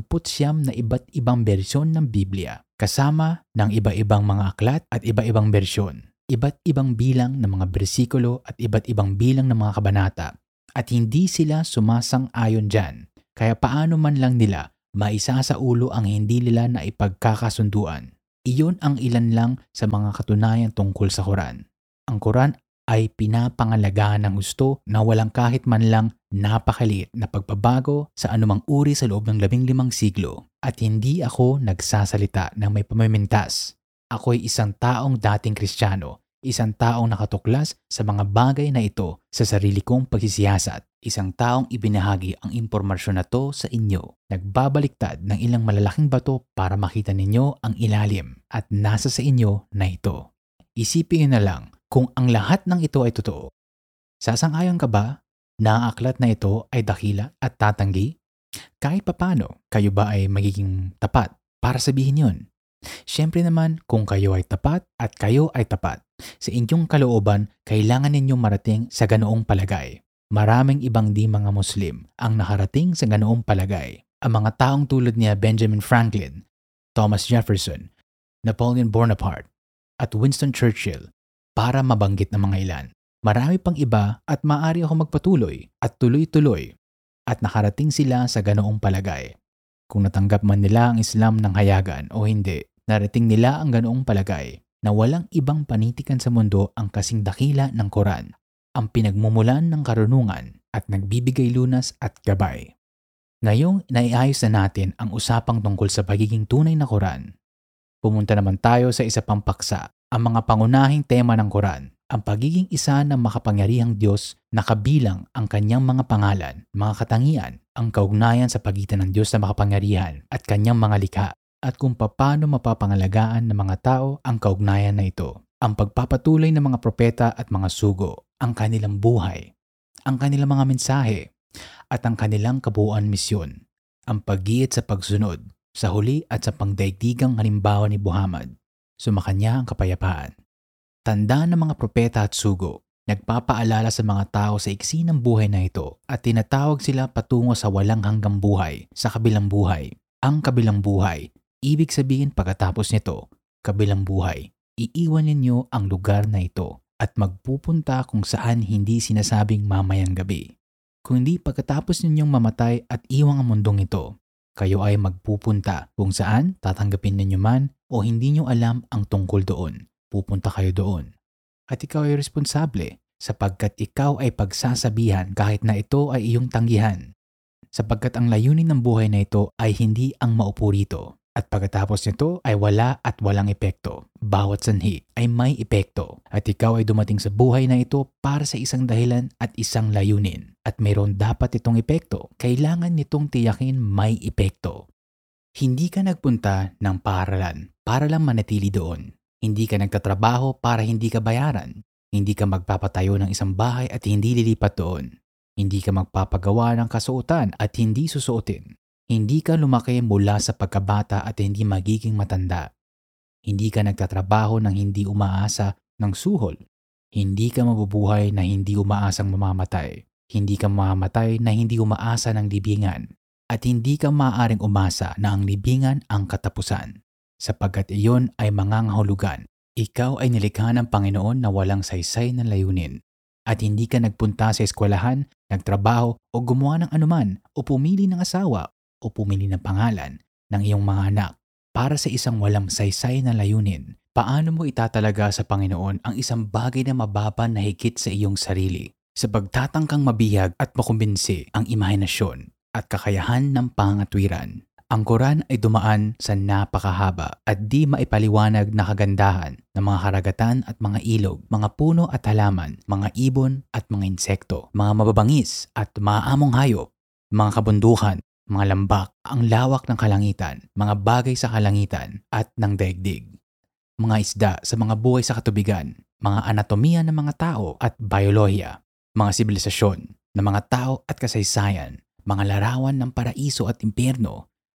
39 na iba't ibang bersyon ng Biblia kasama ng iba-ibang mga aklat at iba-ibang bersyon, iba't ibang bilang ng mga bersikulo at iba't ibang bilang ng mga kabanata at hindi sila sumasang-ayon dyan. Kaya paano man lang nila maisasaulo ang hindi nila na ipagkakasunduan. Iyon ang ilan lang sa mga katunayan tungkol sa Quran. Ang Quran ay pinapangalagaan ng husto na walang kahit man lang napakaliit na pagbabago sa anumang uri sa loob ng 15 siglo. At hindi ako nagsasalita ng may pamimintas. Ako'y isang taong dating Kristiyano, isang taong nakatuklas sa mga bagay na ito sa sarili kong pagsisiyasat, isang taong ibinahagi ang impormasyon na to sa inyo. Nagbabaliktad ng ilang malalaking bato para makita ninyo ang ilalim at nasa sa inyo na ito. Isipin na lang kung ang lahat ng ito ay totoo. Sasang-ayon ka ba na ang aklat na ito ay dakila at tatanggi? Kahit papano, kayo ba ay magiging tapat para sabihin yun? Siyempre naman, kung kayo ay tapat at kayo ay tapat, sa inyong kalooban, kailangan ninyong marating sa ganoong palagay. Maraming ibang di mga Muslim ang nakarating sa ganoong palagay. Ang mga taong tulad niya Benjamin Franklin, Thomas Jefferson, Napoleon Bonaparte, at Winston Churchill, para mabanggit ng mga ilan. Marami pang iba at maaari ako magpatuloy at tuloy-tuloy at nakarating sila sa ganoong palagay. Kung natanggap man nila ang Islam ng hayagan o hindi, narating nila ang ganoong palagay na walang ibang panitikan sa mundo ang kasing dakila ng Quran, ang pinagmumulan ng karunungan at nagbibigay lunas at gabay. Ngayong naiayos na natin ang usapang tungkol sa pagiging tunay na Quran, pumunta naman tayo sa isa pang paksa, ang mga pangunahing tema ng Quran, ang pagiging isa ng makapangyarihang Diyos na kabilang ang kanyang mga pangalan, mga katangian, ang kaugnayan sa pagitan ng Diyos na makapangyarihan at kanyang mga likha, at kung paano mapapangalagaan ng mga tao ang kaugnayan na ito, ang pagpapatuloy ng mga propeta at mga sugo, ang kanilang buhay, ang kanilang mga mensahe, at ang kanilang kabuuan misyon, ang pag-iit sa pagsunod, sa huli at sa pangdaigdigang halimbawa ni Muhammad, sumakanya ang kapayapaan. Tanda ng mga propeta at sugo, nagpapaalala sa mga tao sa iksi ng buhay na ito at tinatawag sila patungo sa walang hanggang buhay, sa kabilang buhay. Ang kabilang buhay, ibig sabihin pagkatapos nito, kabilang buhay, iiwan ninyo ang lugar na ito at magpupunta kung saan hindi sinasabing mamayang gabi. Kung hindi pagkatapos ninyong mamatay at iwang ang mundong ito, kayo ay magpupunta kung saan tatanggapin ninyo man o hindi nyo alam ang tungkol doon. Pupunta kayo doon. At ikaw ay responsable sapagkat ikaw ay pagsasabihan kahit na ito ay iyong tanggihan. Sapagkat ang layunin ng buhay na ito ay hindi ang maupo rito. At pagkatapos nito ay wala at walang epekto. Bawat sanhi ay may epekto. At ikaw ay dumating sa buhay na ito para sa isang dahilan at isang layunin. At mayroon dapat itong epekto. Kailangan nitong tiyakin may epekto. Hindi ka nagpunta ng paaralan para lang manatili doon. Hindi ka nagtatrabaho para hindi ka bayaran. Hindi ka magpapatayo ng isang bahay at hindi lilipat doon. Hindi ka magpapagawa ng kasuotan at hindi susuotin. Hindi ka lumaki mula sa pagkabata at hindi magiging matanda. Hindi ka nagtatrabaho ng hindi umaasa ng suhol. Hindi ka mabubuhay na hindi umaasang mamamatay. Hindi ka mamamatay na hindi umaasa ng libingan. At hindi ka maaaring umasa na ang libingan ang katapusan. Sapagkat iyon ay mangangahulugan. Ikaw ay nilikha ng Panginoon na walang saysay na layunin. At hindi ka nagpunta sa eskwelahan, nagtrabaho o gumawa ng anuman o pumili ng asawa o pumili ng pangalan ng iyong mga anak para sa isang walang saysay na layunin. Paano mo itatalaga sa Panginoon ang isang bagay na mababa na higit sa iyong sarili? Sa pagtatangkang mabihag at makumbinsi ang imahinasyon at kakayahan ng pangatwiran. Ang Quran ay dumaan sa napakahaba at di maipaliwanag na kagandahan ng mga karagatan at mga ilog, mga puno at halaman, mga ibon at mga insekto, mga mababangis at maaamong hayop, mga kabundukan, mga lambak, ang lawak ng kalangitan, mga bagay sa kalangitan at ng daigdig, mga isda sa mga buhay sa katubigan, mga anatomiya ng mga tao at biolohiya, mga sibilisasyon ng mga tao at kasaysayan, mga larawan ng paraiso at impyerno,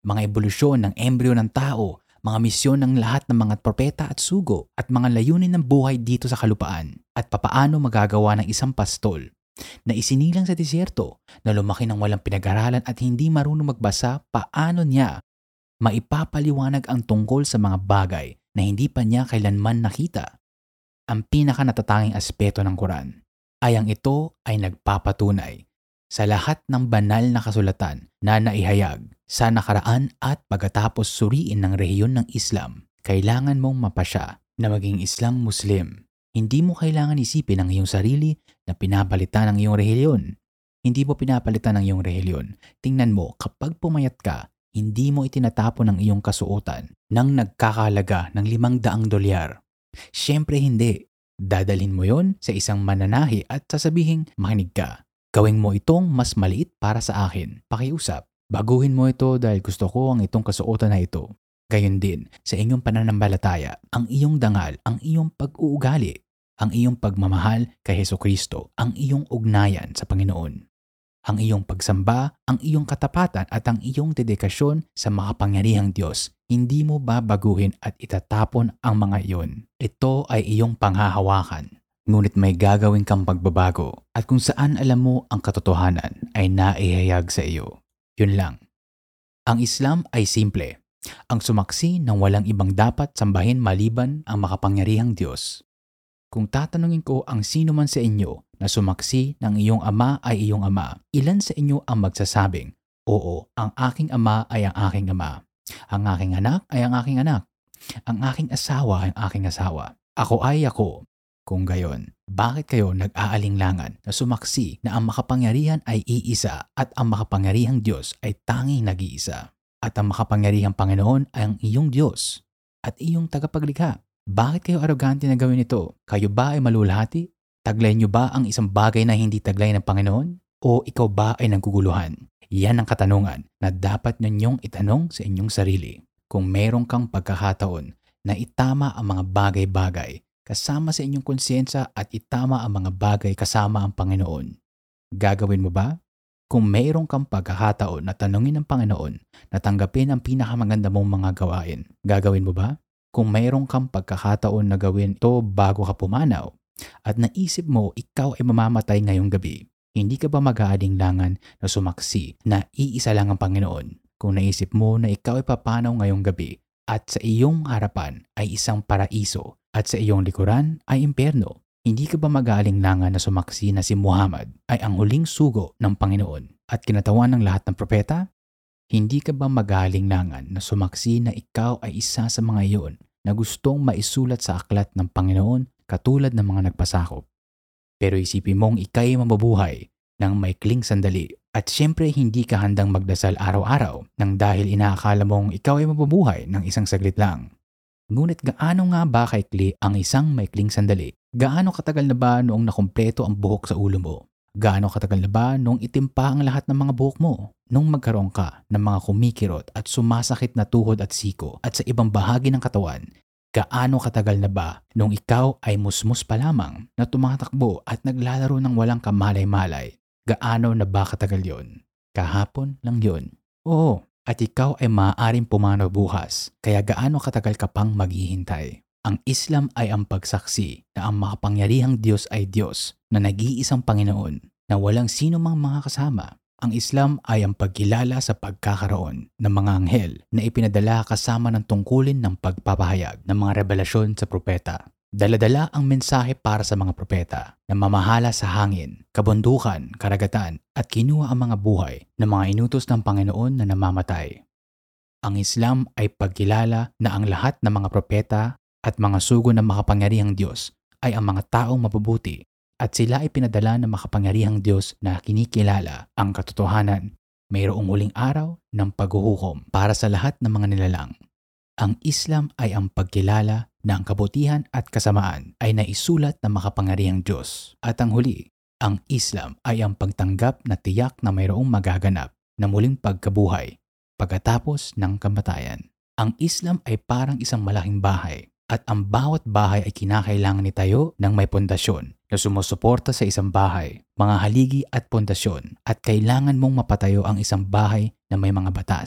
mga ebolusyon ng embryo ng tao, mga misyon ng lahat ng mga propeta at sugo, at mga layunin ng buhay dito sa kalupaan, at papaano magagawa ng isang pastol na isinilang sa disyerto, na lumaki ng walang pinag-aralan at hindi marunong magbasa, paano niya maipapaliwanag ang tungkol sa mga bagay na hindi pa niya kailanman nakita. Ang pinaka-natatanging aspeto ng Quran ay ang ito ay nagpapatunay sa lahat ng banal na kasulatan na naihayag sa nakaraan at pagkatapos suriin ng rehiyon ng Islam. Kailangan mong mapasya na maging Islam Muslim. Hindi mo kailangan isipin ang iyong sarili na pinapalitan ng iyong rehiyon. Hindi mo pinapalitan ng iyong rehiyon. Tingnan mo, kapag pumayat ka, hindi mo itinatapon ang iyong kasuotan ng nagkakahalaga ng $500. Siyempre hindi. Dadalhin mo yon sa isang mananahi at sasabihin, makinig ka. Gawin mo itong mas maliit para sa akin. Pakiusap. Baguhin mo ito dahil gusto ko ang itong kasuotan na ito. Gayon din sa inyong pananampalataya, ang iyong dangal, ang iyong pag-uugali, ang iyong pagmamahal kay Hesukristo, ang iyong ugnayan sa Panginoon, ang iyong pagsamba, ang iyong katapatan at ang iyong dedikasyon sa makapangyarihang Diyos. Hindi mo babaguhin at itatapon ang mga iyon. Ito ay iyong panghahawakan. Ngunit may gagawin kang pagbabago at kung saan alam mo ang katotohanan ay naihayag sa iyo. Yun lang. Ang Islam ay simple. Ang sumaksi ng walang ibang dapat sambahin maliban ang makapangyarihang Diyos. Kung tatanungin ko ang sino man sa inyo na sumaksi ng iyong ama ay iyong ama, ilan sa inyo ang magsasabing, oo, ang aking ama ay ang aking ama. Ang aking anak ay ang aking anak. Ang aking asawa ay ang aking asawa. Ako ay ako. Kung gayon, bakit kayo nag-aalinglangan na sumaksi na ang makapangyarihan ay iisa at ang makapangyarihang Diyos ay tanging nag-iisa? At ang makapangyarihang Panginoon ay ang iyong Diyos at iyong tagapaglikha. Bakit kayo arogante na gawin ito? Kayo ba ay malulhati? Taglay niyo ba ang isang bagay na hindi taglay ng Panginoon? O ikaw ba ay naguguluhan? Yan ang katanungan na dapat ninyong itanong sa inyong sarili. Kung meron kang pagkakataon na itama ang mga bagay-bagay kasama sa inyong konsyensya at itama ang mga bagay kasama ang Panginoon, gagawin mo ba? Kung mayroon kang pagkakataon na tanungin ng Panginoon na tanggapin ang pinakamaganda mong mga gawain, gagawin mo ba? Kung mayroon kang pagkakataon na gawin ito bago ka pumanaw at naisip mo ikaw ay mamamatay ngayong gabi, hindi ka ba mag-aalinlangan na sumaksi na iisa lang ang Panginoon? Kung naisip mo na ikaw ay papanaw ngayong gabi at sa iyong harapan ay isang paraiso at sa iyong likuran ay impyerno, hindi ka ba mag-aalinlangan na sumaksi na si Muhammad ay ang huling sugo ng Panginoon at kinatawan ng lahat ng propeta? Hindi ka ba mag-aalinlangan na sumaksi na ikaw ay isa sa mga iyon na gustong maisulat sa aklat ng Panginoon katulad ng mga nagpasakop? Pero isipin mong ikay mabubuhay ng maikling sandali at siyempre hindi ka handang magdasal araw-araw nang dahil inaakala mong ikaw ay mabubuhay ng isang saglit lang. Ngunit gaano nga ba kaikli ang isang maikling sandali? Gaano katagal na ba noong nakumpleto ang buhok sa ulo mo? Gaano katagal na ba noong itim pa ang lahat ng mga buhok mo? Nung magkaroon ka ng mga kumikirot at sumasakit na tuhod at siko at sa ibang bahagi ng katawan, gaano katagal na ba nung ikaw ay musmus pa lamang na tumatakbo at naglalaro ng walang kamalay-malay? Gaano na ba katagal yon? Kahapon lang yon. Oo, at ikaw ay maaaring pumanaw bukas, kaya gaano katagal ka pang maghihintay? Ang Islam ay ang pagsaksi na ang makapangyarihang Diyos ay Diyos na nag-iisang Panginoon na walang sino mang mga kasama. Ang Islam ay ang pagkilala sa pagkakaroon ng mga anghel na ipinadala kasama ng tungkulin ng pagpapahayag ng mga revelasyon sa propeta. Dala-dala ang mensahe para sa mga propeta na mamahala sa hangin, kabundukan, karagatan at kinuha ang mga buhay ng mga inutos ng Panginoon na namamatay. Ang Islam ay pagkilala na ang lahat ng mga propeta at mga sugo ng makapangyarihang Diyos ay ang mga taong mabubuti at sila ay pinadala ng makapangyarihang Diyos na kinikilala ang katotohanan. Mayroong huling araw ng paghuhukom para sa lahat ng mga nilalang. Ang Islam ay ang pagkilala na ang kabutihan at kasamaan ay naisulat ng makapangyarihang Diyos. At ang huli, ang Islam ay ang pagtanggap na tiyak na mayroong magaganap na muling pagkabuhay pagkatapos ng kamatayan. Ang Islam ay parang isang malaking bahay at ang bawat bahay ay kinakailangan itayo ng may pundasyon na sumusuporta sa isang bahay, mga haligi at pundasyon at kailangan mong mapatayo ang isang bahay na may mga batas.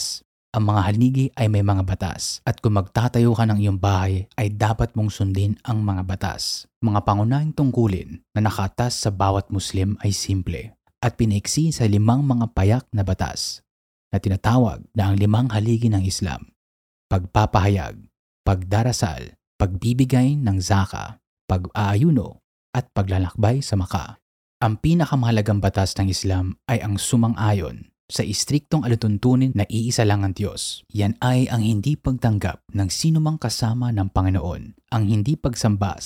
Ang mga haligi ay may mga batas at kung magtatayo ka ng iyong bahay ay dapat mong sundin ang mga batas. Mga pangunahing tungkulin na nakaatas sa bawat Muslim ay simple at pinaiksi sa 5 mga payak na batas na tinatawag na ang 5 haligi ng Islam: pagpapahayag, pagdarasal, pagbibigay ng zaka, pag-aayuno, at paglalakbay sa Maka. Ang pinakamahalagang batas ng Islam ay ang sumang-ayon sa istriktong alituntunin na iisa lang ang Diyos. Yan ay ang hindi pagtanggap ng sinumang kasama ng Panginoon, ang hindi pagsamba